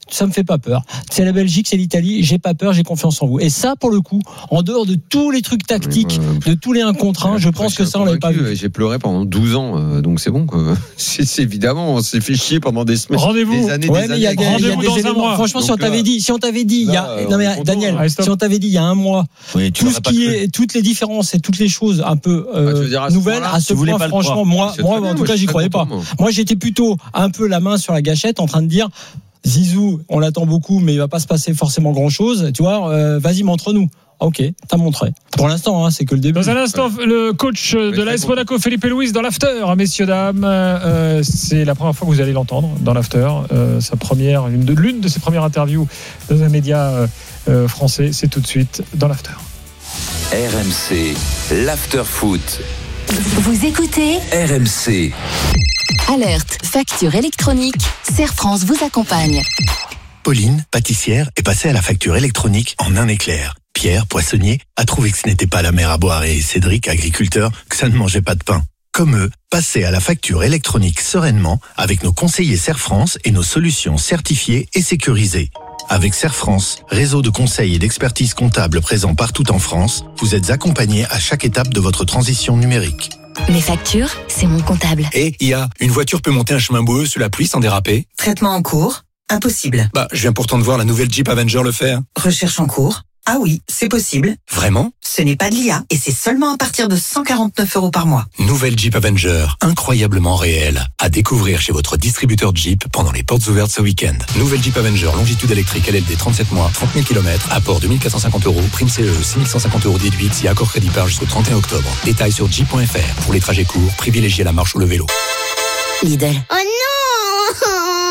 ça me fait pas peur. C'est la Belgique, c'est l'Italie, j'ai pas peur, j'ai confiance en vous. Et ça, pour le coup, en dehors de tous les trucs tactiques, de tous les un contre un, je pense que ça, on l'avait pas vu. J'ai pleuré pendant douze ans, donc c'est bon, quoi. C'est, c'est évidemment, on s'est fait chier pendant des semaines. Rendez-vous. Des années, ouais, des mais il y a années. des, y a Rendez-vous des dans un éléments. mois. Franchement, si on Donc là, t'avait dit, si on t'avait dit, il y a, là, non mais on est Daniel, content. Allez, stop. si on t'avait dit il y a un mois, Oui, tu tout l'aurais ce pas qui cru. est, toutes les différences et toutes les choses un peu euh, Ah, tu veux dire à ce nouvelles, point-là, à ce tu voulais point, pas le franchement, croire. moi, C'est moi, très bien, en tout moi, cas, je j'y suis croyais très pas. content, moi. Moi, j'étais plutôt un peu la main sur la gâchette, en train de dire, Zizou, on l'attend beaucoup, mais il va pas se passer forcément grand chose. Tu vois, euh, vas-y, montre-nous. Ok, t'as montré. Pour l'instant, hein, c'est que le début. Dans un instant, le coach de l'A S Monaco, Felipe Luis, dans l'after, messieurs, dames. Euh, c'est la première fois que vous allez l'entendre dans l'after. Euh, sa première, l'une de, l'une de ses premières interviews dans un média euh, euh, français. C'est tout de suite dans l'after. R M C, l'after foot. Vous écoutez R M C. Alerte, facture électronique, Serre France vous accompagne. Pauline, pâtissière, est passée à la facture électronique en un éclair. Pierre, poissonnier, a trouvé que ce n'était pas la mer à boire et Cédric, agriculteur, que ça ne mangeait pas de pain. Comme eux, passez à la facture électronique sereinement avec nos conseillers Serre France et nos solutions certifiées et sécurisées. Avec Serre France, réseau de conseils et d'expertise comptable présent partout en France, vous êtes accompagnés à chaque étape de votre transition numérique. Mes factures, c'est mon comptable. Et I A, une voiture peut monter un chemin boueux sous la pluie sans déraper? Traitement en cours? Impossible. Bah, je viens pourtant de voir la nouvelle Jeep Avenger le faire. Recherche en cours? Ah oui, c'est possible. Vraiment? Ce n'est pas de l'I A et c'est seulement à partir de cent quarante-neuf euros par mois. Nouvelle Jeep Avenger, incroyablement réelle. À découvrir chez votre distributeur Jeep pendant les portes ouvertes ce week-end. Nouvelle Jeep Avenger, longitude électrique L L D trente-sept mois, trente mille kilomètres, apport deux mille quatre cent cinquante euros, prime C E, six mille cent cinquante euros déduite si accord crédit par jusqu'au trente et un octobre. Détails sur jeep point f r. Pour les trajets courts, privilégiez la marche ou le vélo. Lidl. Oh non!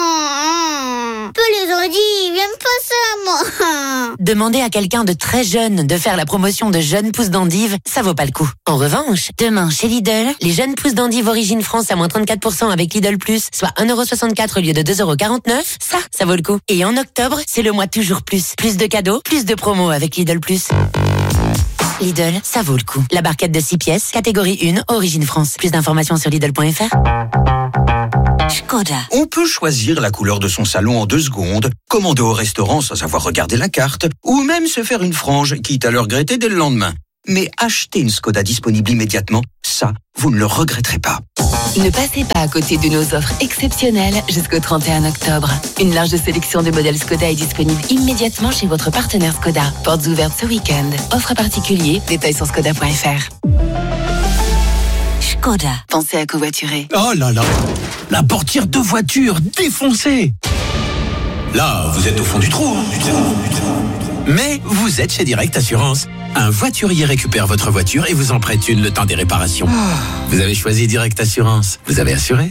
Peu les ont dit, j'aime pas ça, moi. Demander à quelqu'un de très jeune de faire la promotion de jeunes pousses d'endive, ça vaut pas le coup. En revanche, demain chez Lidl, les jeunes pousses d'endive origine France à moins trente-quatre pour cent avec Lidl Plus, soit un euro soixante-quatre au lieu de deux euros quarante-neuf, ça, ça vaut le coup. Et en octobre, c'est le mois toujours plus. Plus de cadeaux, plus de promos avec Lidl Plus. Lidl, ça vaut le coup. La barquette de six pièces, catégorie un, origine France. Plus d'informations sur Lidl point f r. Skoda. On peut choisir la couleur de son salon en deux secondes, commander au restaurant sans avoir regardé la carte, ou même se faire une frange, quitte à le regretter dès le lendemain. Mais acheter une Skoda disponible immédiatement, ça, vous ne le regretterez pas. Ne passez pas à côté de nos offres exceptionnelles jusqu'au trente et un octobre. Une large sélection de modèles Skoda est disponible immédiatement chez votre partenaire Skoda. Portes ouvertes ce week-end. Offre à particulier, détails sur skoda point f r. Skoda. Pensez à covoiturer. Oh là là, la portière de voiture défoncée. Là, vous êtes au fond du trou, hein, du trou, du trou. Mais vous êtes chez Direct Assurance. Un voiturier récupère votre voiture et vous en prête une le temps des réparations. Vous avez choisi Direct Assurance. Vous avez assuré?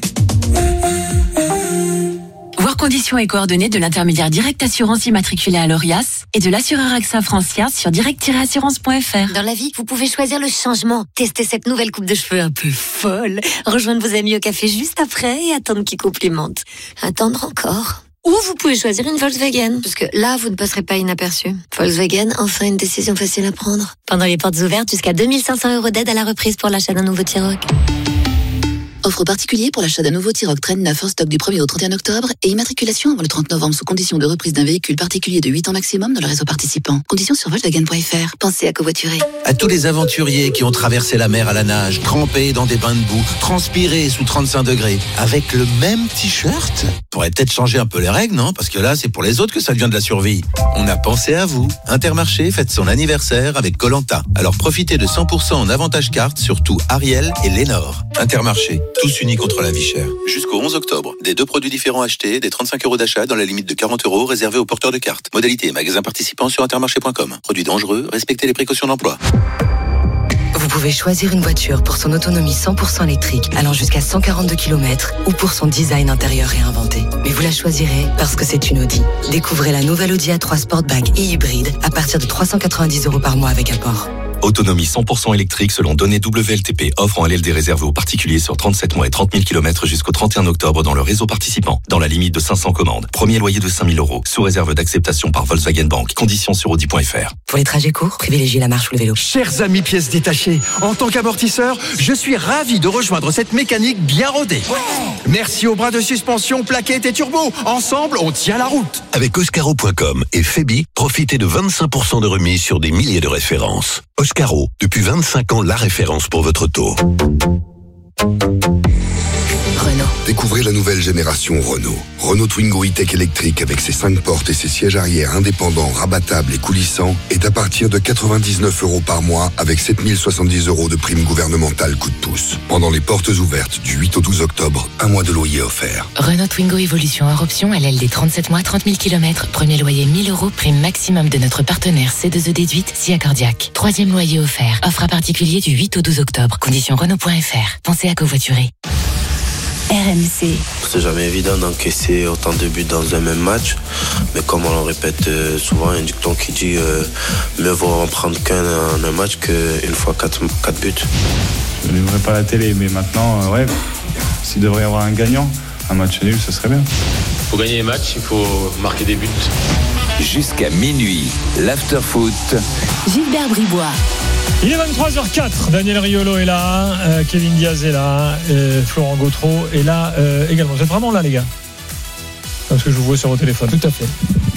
Voir conditions et coordonnées de l'intermédiaire Direct Assurance immatriculé à l'Orias et de l'assureur AXA Francia sur direct tiret assurance point f r. Dans la vie, vous pouvez choisir le changement. Tester cette nouvelle coupe de cheveux un peu folle. Rejoindre vos amis au café juste après et attendre qu'ils complimentent. Attendre encore. Ou vous pouvez choisir une Volkswagen, parce que là, vous ne passerez pas inaperçu. Volkswagen, enfin une décision facile à prendre. Pendant les portes ouvertes, jusqu'à deux mille cinq cents euros d'aide à la reprise pour l'achat d'un nouveau T-Roc. Offre particulier pour l'achat d'un nouveau T-Roc Train neuf en stock du premier au trente et un octobre et immatriculation avant le trente novembre sous condition de reprise d'un véhicule particulier de huit ans maximum dans le réseau participant. Conditions sur volkswagen point f r. Pensez à covoiturer. À tous les aventuriers qui ont traversé la mer à la nage, trempés dans des bains de boue, transpirés sous trente-cinq degrés, avec le même t-shirt. Pourrait peut-être changer un peu les règles, non? Parce que là, c'est pour les autres que ça devient de la survie. On a pensé à vous. Intermarché fête son anniversaire avec Koh-Lanta. Alors profitez de cent pour cent en avantage carte sur tout Ariel et Lénore. Intermarché, tous unis contre la vie chère. Jusqu'au onze octobre, des deux produits différents achetés, des trente-cinq euros d'achat dans la limite de quarante euros réservés aux porteurs de cartes. Modalité et magasins participants sur intermarché point com. Produits dangereux, respectez les précautions d'emploi. Vous pouvez choisir une voiture pour son autonomie cent pour cent électrique allant jusqu'à cent quarante-deux kilomètres ou pour son design intérieur réinventé. Mais vous la choisirez parce que c'est une Audi. Découvrez la nouvelle Audi A trois Sportback et hybride à partir de trois cent quatre-vingt-dix euros par mois avec apport. Autonomie cent pour cent électrique selon données W L T P. Offre en L L D réservée aux particuliers sur trente-sept mois et trente mille kilomètres jusqu'au trente et un octobre dans le réseau participant. Dans la limite de cinq cents commandes. Premier loyer de cinq mille euros. Sous réserve d'acceptation par Volkswagen Bank. Conditions sur audi point f r. Pour les trajets courts, privilégiez la marche ou le vélo. Chers amis pièces détachées, en tant qu'amortisseur, je suis ravi de rejoindre cette mécanique bien rodée. Ouais. Merci aux bras de suspension, plaquettes et turbo. Ensemble, on tient la route. Avec Oscaro point com et Febi, profitez de vingt-cinq pour cent de remise sur des milliers de références. Oscaro, depuis vingt-cinq ans, la référence pour votre auto. Renault. Découvrez la nouvelle génération Renault. Renault Twingo E-Tech électrique avec ses cinq portes et ses sièges arrière indépendants, rabattables et coulissants est à partir de quatre-vingt-dix-neuf euros par mois avec sept mille soixante-dix euros de prime gouvernementale coup de pouce. Pendant les portes ouvertes du huit au douze octobre, un mois de loyer offert. Renault Twingo Evolution hors option, L L D trente-sept mois, trente mille kilomètres. Premier loyer mille euros, prime maximum de notre partenaire C deux E déduite, S I A Cardiac. Troisième loyer offert. Offre à particulier du huit au douze octobre. Conditions Renault point f r. Pensez à covoiturer. R M C. C'est jamais évident d'encaisser autant de buts dans un même match, mais comme on le répète souvent, il y a un dicton qui dit euh, mieux vaut en prendre qu'un en un match qu'une fois quatre, quatre buts. Je ne livrerai pas la télé, mais maintenant, euh, ouais, s'il devrait y avoir un gagnant, un match nul, ce serait bien. Pour gagner les matchs, il faut marquer des buts. Jusqu'à minuit, l'after-foot. Gilbert Bribois. Il est vingt-trois heures quatre, Daniel Riolo est là, euh, Kevin Diaz est là, euh, Florent Gautreau est là euh, également. Vous êtes vraiment là, les gars? Parce que je vous vois sur vos téléphones. Tout à fait.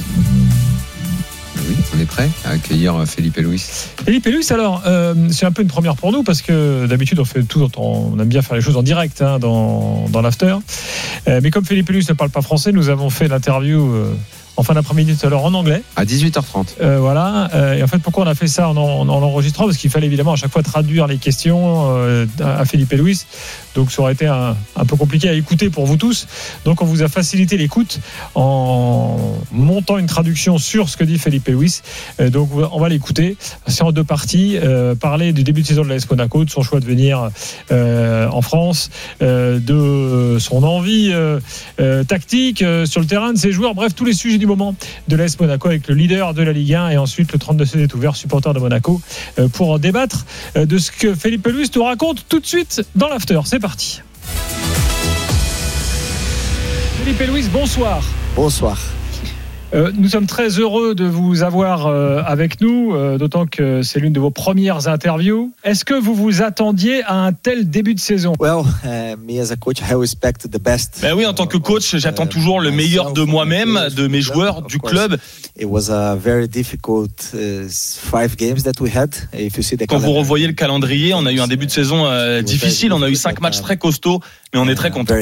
Oui, on est prêt à accueillir Felipe Luis. Felipe Luis, alors, euh, c'est un peu une première pour nous parce que d'habitude on fait tout, on aime bien faire les choses en direct hein, dans, dans l'after. Euh, mais comme Felipe Luis ne parle pas français, nous avons fait l'interview euh, en fin d'après-midi tout à l'heure en anglais. À dix-huit heures trente. Euh, voilà. Euh, et en fait, pourquoi on a fait ça en, en, en l'enregistrant? Parce qu'il fallait évidemment à chaque fois traduire les questions euh, à Felipe Luis. Donc ça aurait été un, un peu compliqué à écouter pour vous tous. Donc on vous a facilité l'écoute en montant une traduction sur ce que dit Felipe Luis. Euh, donc on va l'écouter. C'est en deux parties. Euh, parler du début de saison de l'A S Monaco, de son choix de venir euh, en France, euh, de son envie euh, euh, tactique euh, sur le terrain de ses joueurs. Bref, tous les sujets du moment de l'A S Monaco avec le leader de la Ligue un et ensuite le trente-deux seize est ouvert, supporter de Monaco, euh, pour en débattre euh, de ce que Felipe Luis nous raconte tout de suite dans l'after. C'est parti. Felipe Luis, bonsoir. Bonsoir. Euh, nous sommes très heureux de vous avoir euh, avec nous, euh, d'autant que c'est l'une de vos premières interviews. Est-ce que vous vous attendiez à un tel début de saison? Well, uh, me as a coach, I respect the best. Ben oui, en tant que coach, j'attends toujours le meilleur de moi-même, de mes joueurs, du club. It was a very difficult uh, five games that we had. If you see the Quand vous revoyez le calendrier, on a eu un début de saison euh, difficile. On a eu cinq matchs très costauds, mais on est très content.